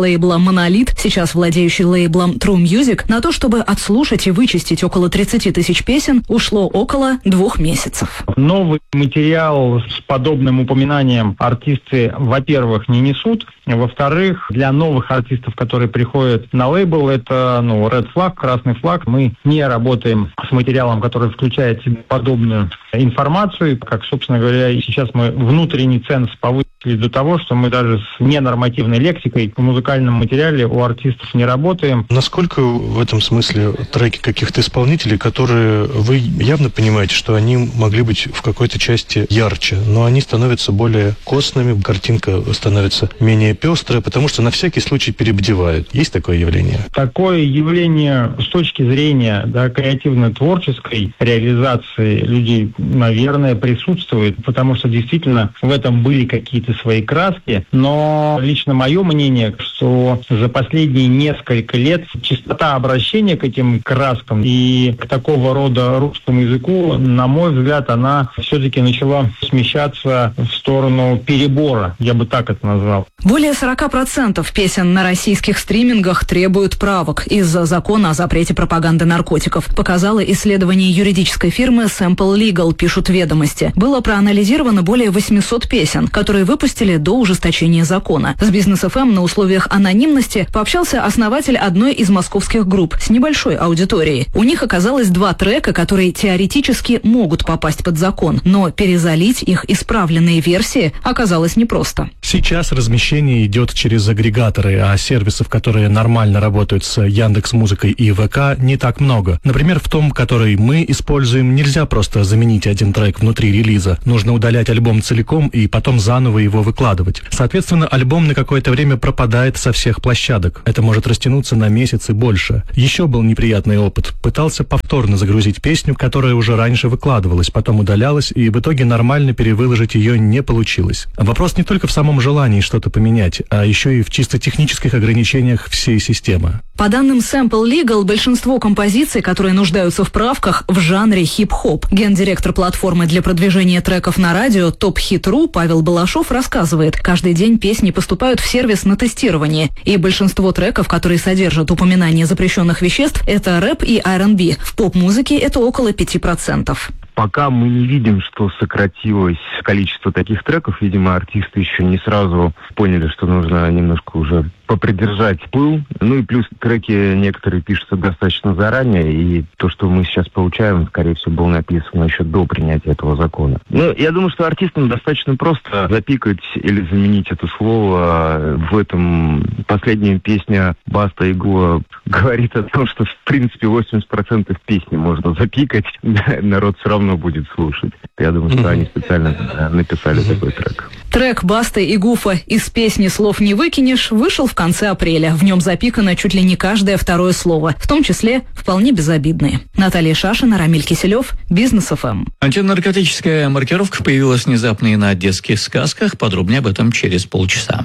V: «Монолит», сейчас владеющий лейблом True Music, на то, чтобы отслушать и вычистить около 30 тысяч песен, ушло около 2 месяцев.
A: Новый материал с подобным упоминанием артисты, во-первых, не несут. Во-вторых, для новых артистов, которые приходят на лейбл, это red flag, красный флаг. Мы не работаем с материалом, который включает в себя подобную информацию. Как, собственно говоря, и сейчас мы внутренний ценз повысили до того, что мы даже с ненормативной лексикой в музыкальном материале у артистов не работаем.
B: Насколько в этом смысле треки каких-то исполнителей, которые вы явно понимаете, что они могли быть в какой-то части ярче, но они становятся более костными, картинка становится менее пестрая, потому что на всякий случай перебдевают. Есть такое явление?
A: Такое явление с точки зрения креативно-творческой реализации людей, наверное, присутствует, потому что действительно в этом были какие-то свои краски, но лично мое мнение, что за последние несколько лет частота обращения к этим краскам и к такого рода русскому языку, на мой взгляд, она все-таки начала смещаться в сторону перебора, я бы так это назвал.
V: Более 40% песен на российских стримингах требуют правок из-за закона о запрете пропаганды наркотиков. Показало исследование юридической фирмы Sample Legal, пишут «Ведомости». Было проанализировано более 800 песен, которые выпустили до ужесточения закона. С Бизнес ФМ на условиях анонимности пообщался основатель одной из московских групп с небольшой аудиторией. У них оказалось 2 трека, которые теоретически могут попасть под закон, но перезалить их исправленные версии оказалось непросто.
W: Сейчас размещение идет через агрегаторы, а сервисов, которые нормально работают с Яндекс.Музыкой и ВК, не так много. Например, в том, который мы используем, нельзя просто заменить один трек внутри релиза. Нужно удалять альбом целиком и потом заново его выкладывать. Соответственно, альбом на какое-то время пропадает со всех площадок. Это может растянуться на месяц и больше. Еще был неприятный опыт. Пытался повторно загрузить песню, которая уже раньше выкладывалась, потом удалялась, и в итоге нормально перевыложить ее не получилось. Вопрос не только в самом желании что-то поменять, а еще и в чисто технических ограничениях всей системы.
V: По данным Sample Legal, большинство композиций, которые нуждаются в правках, в жанре хип-хоп. Гендиректор платформы для продвижения треков на радио Top Hit.ru Павел Балашов рассказывает, каждый день песни поступают в сервис на тестирование, и большинство треков, которые содержат упоминание запрещенных веществ, это рэп и R&B. В поп-музыке это около 5%.
T: Пока мы не видим, что сократилось количество таких треков, видимо, артисты еще не сразу поняли, что нужно немножко уже попридержать пыл. Ну и плюс треки некоторые пишутся достаточно заранее, и то, что мы сейчас получаем, скорее всего, было написано еще до принятия этого закона. Ну, я думаю, что артистам достаточно просто запикать или заменить это слово. В этом последняя песня Баста и Гуа говорит о том, что, в принципе, 80% песни можно запикать, народ все равно будет слушать. Я думаю, что они специально написали такой трек.
V: Трек Басты и Гуфа «Из песни слов не выкинешь» вышел в конце апреля. В нем запикано чуть ли не каждое второе слово, в том числе вполне безобидные. Наталья Шашина, Рамиль Киселев, Бизнес ФМ.
C: Антинаркотическая маркировка появилась внезапно и на детских сказках. Подробнее об этом через полчаса.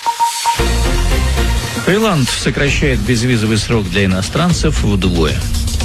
C: Таиланд сокращает безвизовый срок для иностранцев вдвое.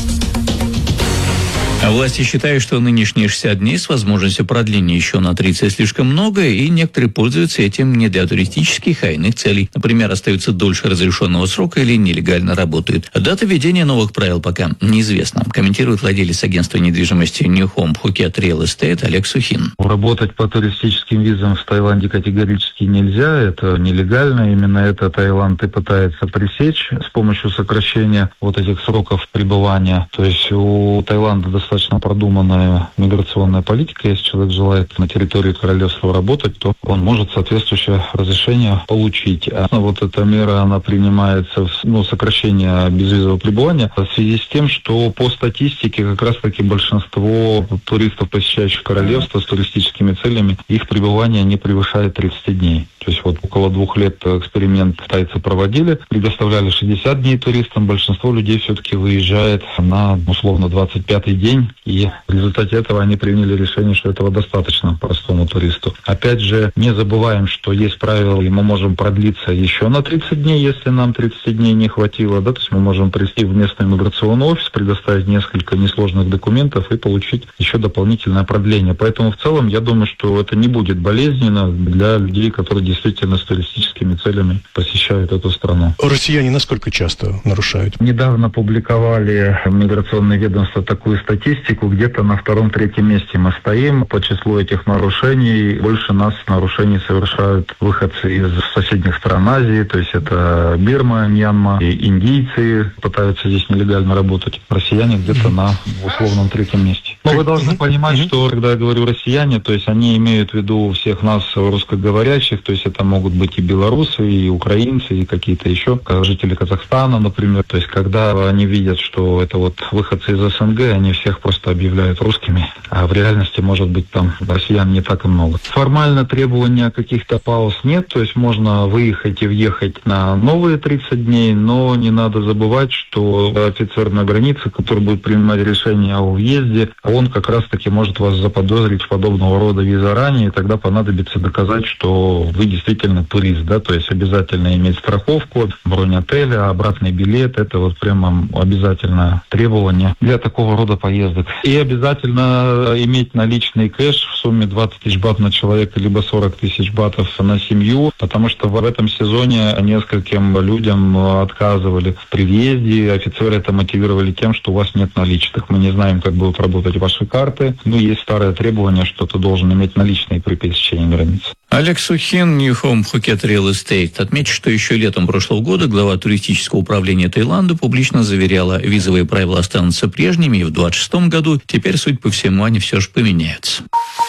C: Власти считают, что нынешние 60 дней с возможностью продления еще на 30 слишком много, и некоторые пользуются этим не для туристических, а иных целей. Например, остаются дольше разрешенного срока или нелегально работают. Дата введения новых правил пока неизвестна, комментирует владелец агентства недвижимости New Home Phuket Real Estate Олег Сухин.
X: Работать по туристическим визам в Таиланде категорически нельзя, это нелегально. Именно это Таиланд и пытается пресечь с помощью сокращения вот этих сроков пребывания. То есть у Таиланда достаточно продуманная миграционная политика. Если человек желает на территории королевства работать, то он может соответствующее разрешение получить. А вот эта мера, она принимается, сокращение безвизового пребывания в связи с тем, что по статистике как раз-таки большинство туристов, посещающих королевство с туристическими целями, их пребывание не превышает 30 дней. То есть вот около 2 лет эксперимент тайцы проводили, предоставляли 60 дней туристам. Большинство людей все-таки выезжает на, условно, 25-й день страны, и в результате этого они приняли решение, что этого достаточно простому туристу. Опять же, не забываем, что есть правило, и мы можем продлиться еще на 30 дней, если нам 30 дней не хватило, да, то есть мы можем прийти в местный иммиграционный офис, предоставить несколько несложных документов и получить еще дополнительное продление. Поэтому в целом я думаю, что это не будет болезненно для людей, которые действительно с туристическими целями посещают эту страну.
B: Россияне насколько часто нарушают?
X: Недавно публиковали миграционное ведомство такую статистику, где-то на 2-3 месте мы стоим по числу этих нарушений. Больше нас нарушений совершают выходцы из соседних стран Азии, то есть это Бирма, Мьянма, и индийцы пытаются здесь нелегально работать. Россияне где-то на условном 3-м месте. Но вы должны понимать, что когда я говорю россияне, то есть они имеют в виду всех нас русскоговорящих, то есть это могут быть и белорусы, и украинцы, и какие-то еще жители Казахстана, например. То есть когда они видят, что это вот выходцы из СНГ, они всех просто объявляют русскими, а в реальности, может быть, там россиян не так и много. Формально требования каких-то пауз нет, то есть можно выехать и въехать на новые 30 дней, но не надо забывать, что офицер на границе, который будет принимать решение о въезде, он как раз-таки может вас заподозрить в подобного рода виза ранее, и тогда понадобится доказать, что вы действительно турист, да, то есть обязательно иметь страховку, бронь отеля, обратный билет, это вот прямо обязательное требование для такого рода поездок. И обязательно иметь наличный кэш в сумме 20 тысяч бат на человека, либо 40 тысяч батов на семью, потому что в этом сезоне нескольким людям отказывали при въезде, офицеры это мотивировали тем, что у вас нет наличных. Мы не знаем, как будут работать ваши карты. Ну, есть старое требование, что ты должен иметь наличные при пересечении границы.
C: Олег Сухин, New Home Phuket Real Estate. Отмечу, что еще летом прошлого года глава туристического управления Таиланда публично заверяла, визовые правила останутся прежними и в 2026 году. Теперь, судя по всему, они все же поменяются.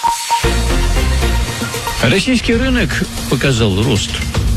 C: Российский рынок показал рост.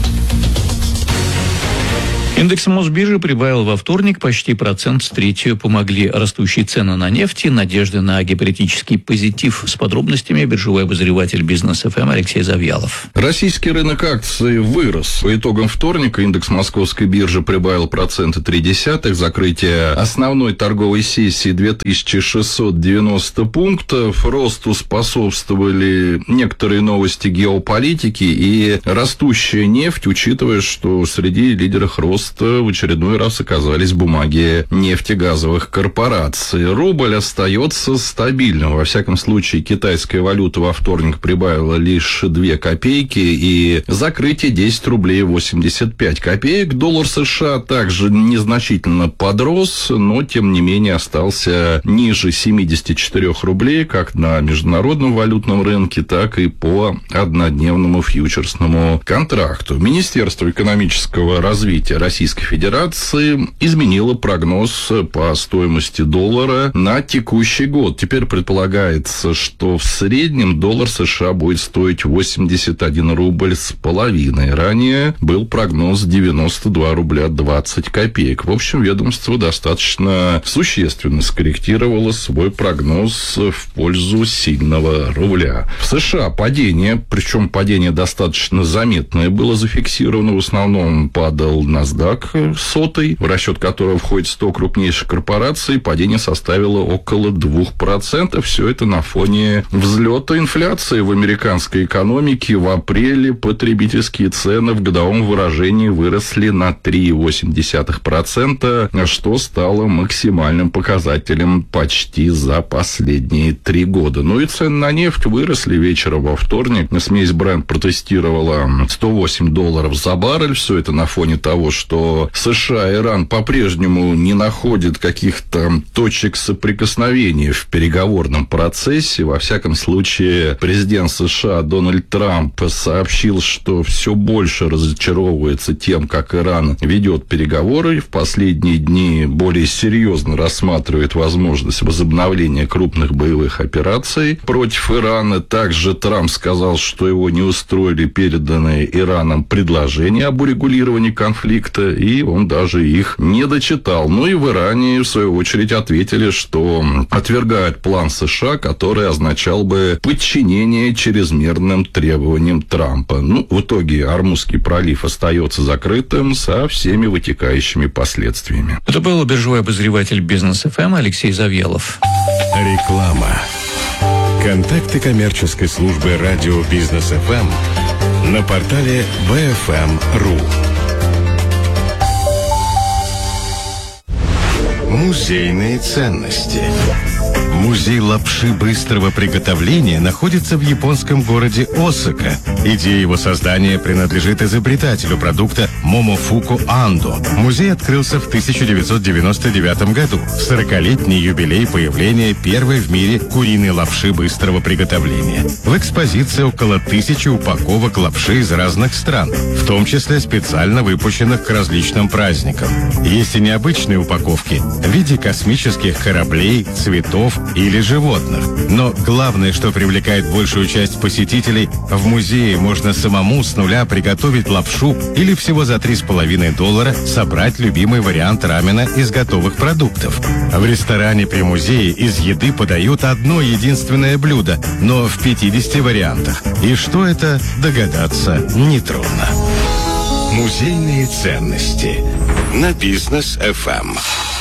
C: Индекс Мосбиржи прибавил во вторник почти 1/3. Помогли растущие цены на нефть и надежды на геополитический позитив. С подробностями биржевой обозреватель Бизнес ФМ Алексей Завьялов.
D: Российский рынок акций вырос. По итогам вторника индекс Московской биржи прибавил 0,3%. Закрытие основной торговой сессии 2690 пунктов. Росту способствовали некоторые новости геополитики и растущая нефть, учитывая, что среди лидеров роста в очередной раз оказались бумаги нефтегазовых корпораций. Рубль остается стабильным. Во всяком случае, китайская валюта во вторник прибавила лишь 2 копейки и закрытие 10 рублей 85 копеек. Доллар США также незначительно подрос, но, тем не менее, остался ниже 74 рублей как на международном валютном рынке, так и по однодневному фьючерсному контракту. Министерство экономического развития Российской Федерации изменило прогноз по стоимости доллара на текущий год. Теперь предполагается, что в среднем доллар США будет стоить 81 рубль с половиной. Ранее был прогноз 92 рубля 20 копеек. В общем, ведомство достаточно существенно скорректировало свой прогноз в пользу сильного рубля. В США падение, причем падение достаточно заметное, было зафиксировано. В основном падал NASDAQ сотый, в расчет которого входит 100 крупнейших корпораций, падение составило около 2%. Все это на фоне взлета инфляции в американской экономике. В апреле потребительские цены в годовом выражении выросли на 3,8%, что стало максимальным показателем почти за последние 3 года. Ну и цены на нефть выросли вечером во вторник. Смесь Brent протестировала $108 за баррель. Все это на фоне того, что США и Иран по-прежнему не находят каких-то точек соприкосновения в переговорном процессе. Во всяком случае, президент США Дональд Трамп сообщил, что все больше разочаровывается тем, как Иран ведет переговоры. В последние дни более серьезно рассматривает возможность возобновления крупных боевых операций против Ирана. Также Трамп сказал, что его не устроили переданные Ираном предложения об урегулировании конфликта, и он даже их не дочитал. Ну и в Иране, в свою очередь, ответили, что отвергают план США, который означал бы подчинение чрезмерным требованиям Трампа. Ну, в итоге Ормузский пролив остается закрытым со всеми вытекающими последствиями.
C: Это был биржевой обозреватель Бизнес ФМ Алексей Завьялов.
G: Реклама. Контакты коммерческой службы радио Бизнес ФМ на портале BFM.ru. Музейные ценности. Музей лапши быстрого приготовления находится в японском городе Осака. Идея его создания принадлежит изобретателю продукта Момофуку Андо. Музей открылся в 1999 году, в 40-летний юбилей появления первой в мире куриной лапши быстрого приготовления. В экспозиции около 1000 упаковок лапши из разных стран, в том числе специально выпущенных к различным праздникам. Есть и необычные упаковки в виде космических кораблей, цветов или животных. Но главное, что привлекает большую часть посетителей, в музее можно самому с нуля приготовить лапшу или всего за $3,5 собрать любимый вариант рамена из готовых продуктов. В ресторане при музее из еды подают одно единственное блюдо, но в 50 вариантах. И что это, догадаться нетрудно. Музейные ценности на Бизнес ФМ.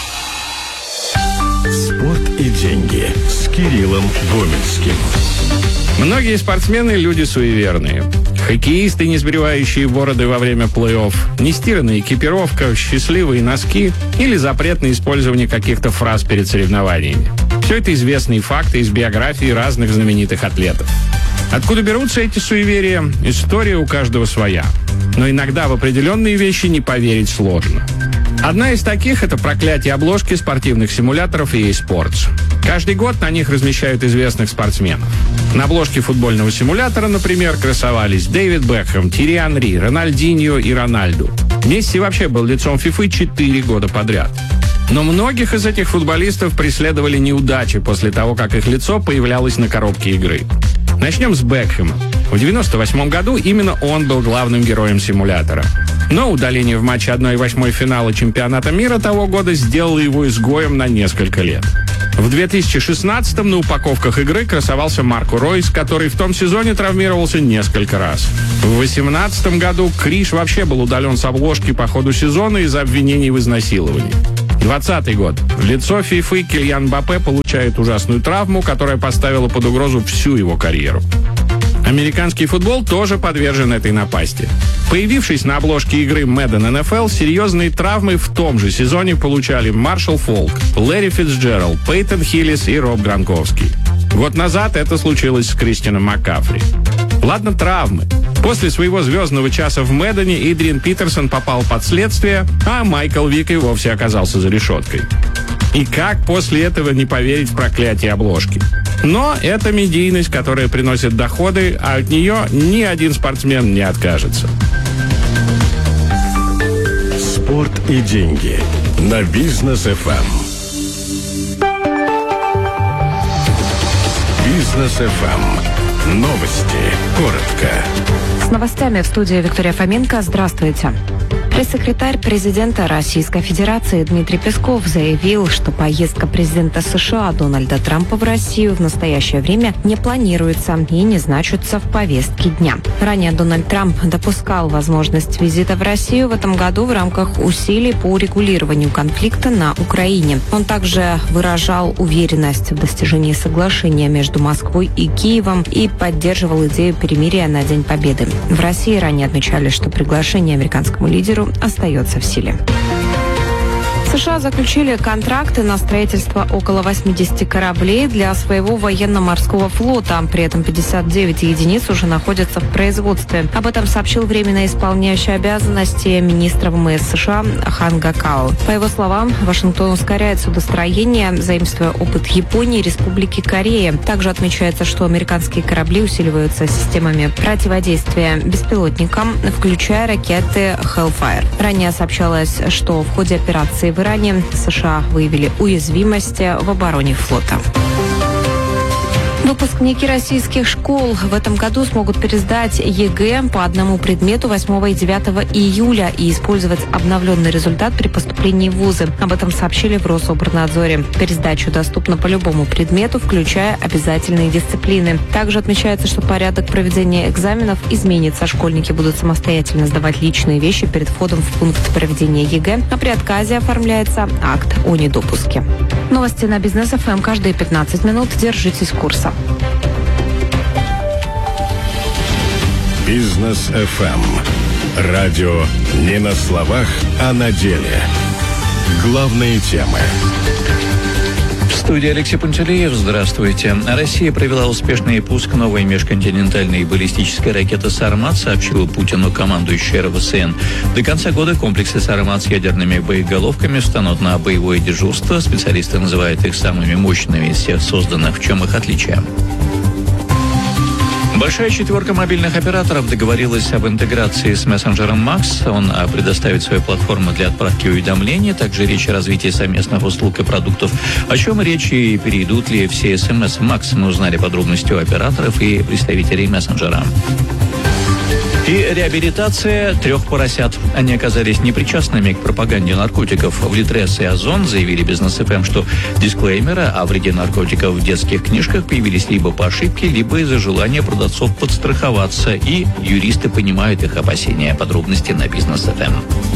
G: Спорт и деньги с Кириллом Гомельским.
E: Многие спортсмены – люди суеверные. Хоккеисты, не сбривающие бороды во время плей-офф, нестиранная экипировка, счастливые носки или запрет на использование каких-то фраз перед соревнованиями. Все это известные факты из биографии разных знаменитых атлетов. Откуда берутся эти суеверия? История у каждого своя. Но иногда в определенные вещи не поверить сложно. Одна из таких – это проклятие обложки спортивных симуляторов EA Sports. Каждый год на них размещают известных спортсменов. На обложке футбольного симулятора, например, красовались Дэвид Бекхэм, Тьерри Анри, Рональдиньо и Рональду. Месси вообще был лицом FIFA 4 года подряд. Но многих из этих футболистов преследовали неудачи после того, как их лицо появлялось на коробке игры. Начнем с Бекхэма. В 1998 году именно он был главным героем симулятора. Но удаление в матче 1/8 финала чемпионата мира того года сделало его изгоем на несколько лет. В 2016-м на упаковках игры красовался Марко Ройс, который в том сезоне травмировался несколько раз. В 2018 году Криш вообще был удален с обложки по ходу сезона из-за обвинений в изнасиловании. 2020 год. Лицо FIFA Кильян Мбаппе получает ужасную травму, которая поставила под угрозу всю его карьеру. Американский футбол тоже подвержен этой напасти. Появившись на обложке игры Madden NFL, серьезные травмы в том же сезоне получали Маршалл Фолк, Лэри Фицджеральд, Пейтон Хиллис и Роб Гранковский. Год назад это случилось с Кристианом Маккафри. Ладно, травмы. После своего звездного часа в Мэддене Эйдриан Питерсон попал под следствие, а Майкл Вик и вовсе оказался за решеткой. И как после этого не поверить в проклятие обложки? Но это медийность, которая приносит доходы, а от нее ни один спортсмен не откажется.
G: Спорт и деньги на Бизнес ФМ. Бизнес ФМ. Новости. Коротко.
F: С новостями в студии Виктория Фоменко. Здравствуйте. Пресс-секретарь президента Российской Федерации Дмитрий Песков заявил, что поездка президента США Дональда Трампа в Россию в настоящее время не планируется и не значится в повестке дня. Ранее Дональд Трамп допускал возможность визита в Россию в этом году в рамках усилий по урегулированию конфликта на Украине. Он также выражал уверенность в достижении соглашения между Москвой и Киевом и поддерживал идею перемирия на День Победы. В России ранее отмечали, что приглашение американскому лидеру остается в силе. США заключили контракты на строительство около 80 кораблей для своего военно-морского флота. При этом 59 единиц уже находятся в производстве. Об этом сообщил временно исполняющий обязанности министра ВМС США Хан Гакао. По его словам, Вашингтон ускоряет судостроение, заимствуя опыт Японии и Республики Корея. Также отмечается, что американские корабли усиливаются системами противодействия беспилотникам, включая ракеты Hellfire. Ранее сообщалось, что в ходе операции в Иране США выявили уязвимости в обороне флота. Выпускники российских школ в этом году смогут пересдать ЕГЭ по одному предмету 8 и 9 июля и использовать обновленный результат при поступлении в вузы. Об этом сообщили в Рособорнадзоре. Пересдача доступна по любому предмету, включая обязательные дисциплины. Также отмечается, что порядок проведения экзаменов изменится. Школьники будут самостоятельно сдавать личные вещи перед входом в пункт проведения ЕГЭ, а при отказе оформляется акт о недопуске. Новости на Бизнес ФМ каждые 15 минут. Держитесь курса.
G: Бизнес ФМ. Радио не на словах, а на деле. Главные темы.
C: В студии Алексей Пантелеев. Здравствуйте. Россия провела успешный пуск новой межконтинентальной баллистической ракеты «Сармат», сообщил Путину командующий РВСН. До конца года комплексы «Сармат» с ядерными боеголовками встанут на боевое дежурство. Специалисты называют их самыми мощными из всех созданных. В чем их отличие? Большая четверка мобильных операторов договорилась об интеграции с мессенджером Max. Он предоставит свою платформу для отправки уведомлений. Также речь о развитии совместных услуг и продуктов. О чем речь и перейдут ли все СМС Max, мы узнали подробности у операторов и представителей мессенджера. И реабилитация 3 поросят. Они оказались непричастными к пропаганде наркотиков. В Литрес и Озон заявили Бизнес ФМ, что дисклеймеры о вреде наркотиков в детских книжках появились либо по ошибке, либо из-за желания продавцов подстраховаться. И юристы понимают их опасения. Подробности на Бизнес ФМ.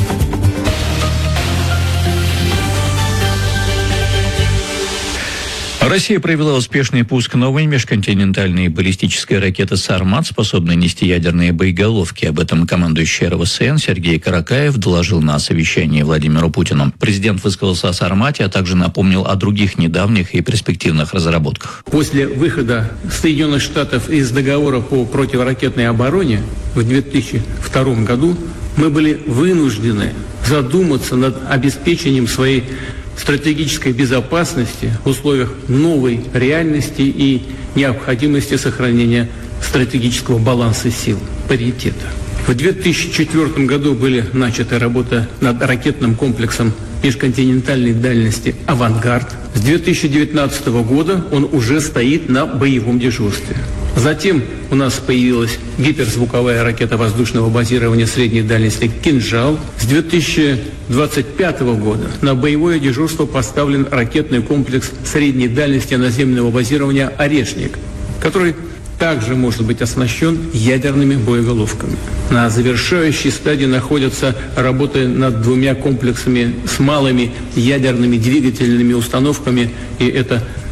C: Россия провела успешный пуск новой межконтинентальной баллистической ракеты «Сармат», способной нести ядерные боеголовки. Об этом командующий РВСН Сергей Каракаев доложил на совещании Владимиру Путину. Президент высказался о «Сармате», а также напомнил о других недавних и перспективных разработках.
I: После выхода Соединенных Штатов из договора по противоракетной обороне в 2002 году мы были вынуждены задуматься над обеспечением своей стратегической безопасности в условиях новой реальности и необходимости сохранения стратегического баланса сил, паритета. В 2004 году были начаты работы над ракетным комплексом межконтинентальной дальности «Авангард». С 2019 года он уже стоит на боевом дежурстве. Затем у нас появилась гиперзвуковая ракета воздушного базирования средней дальности «Кинжал». С 2025 года на боевое дежурство поставлен ракетный комплекс средней дальности наземного базирования «Орешник», который также может быть оснащен ядерными боеголовками. На завершающей стадии находятся работы над 2 комплексами с малыми ядерными двигательными установками, и это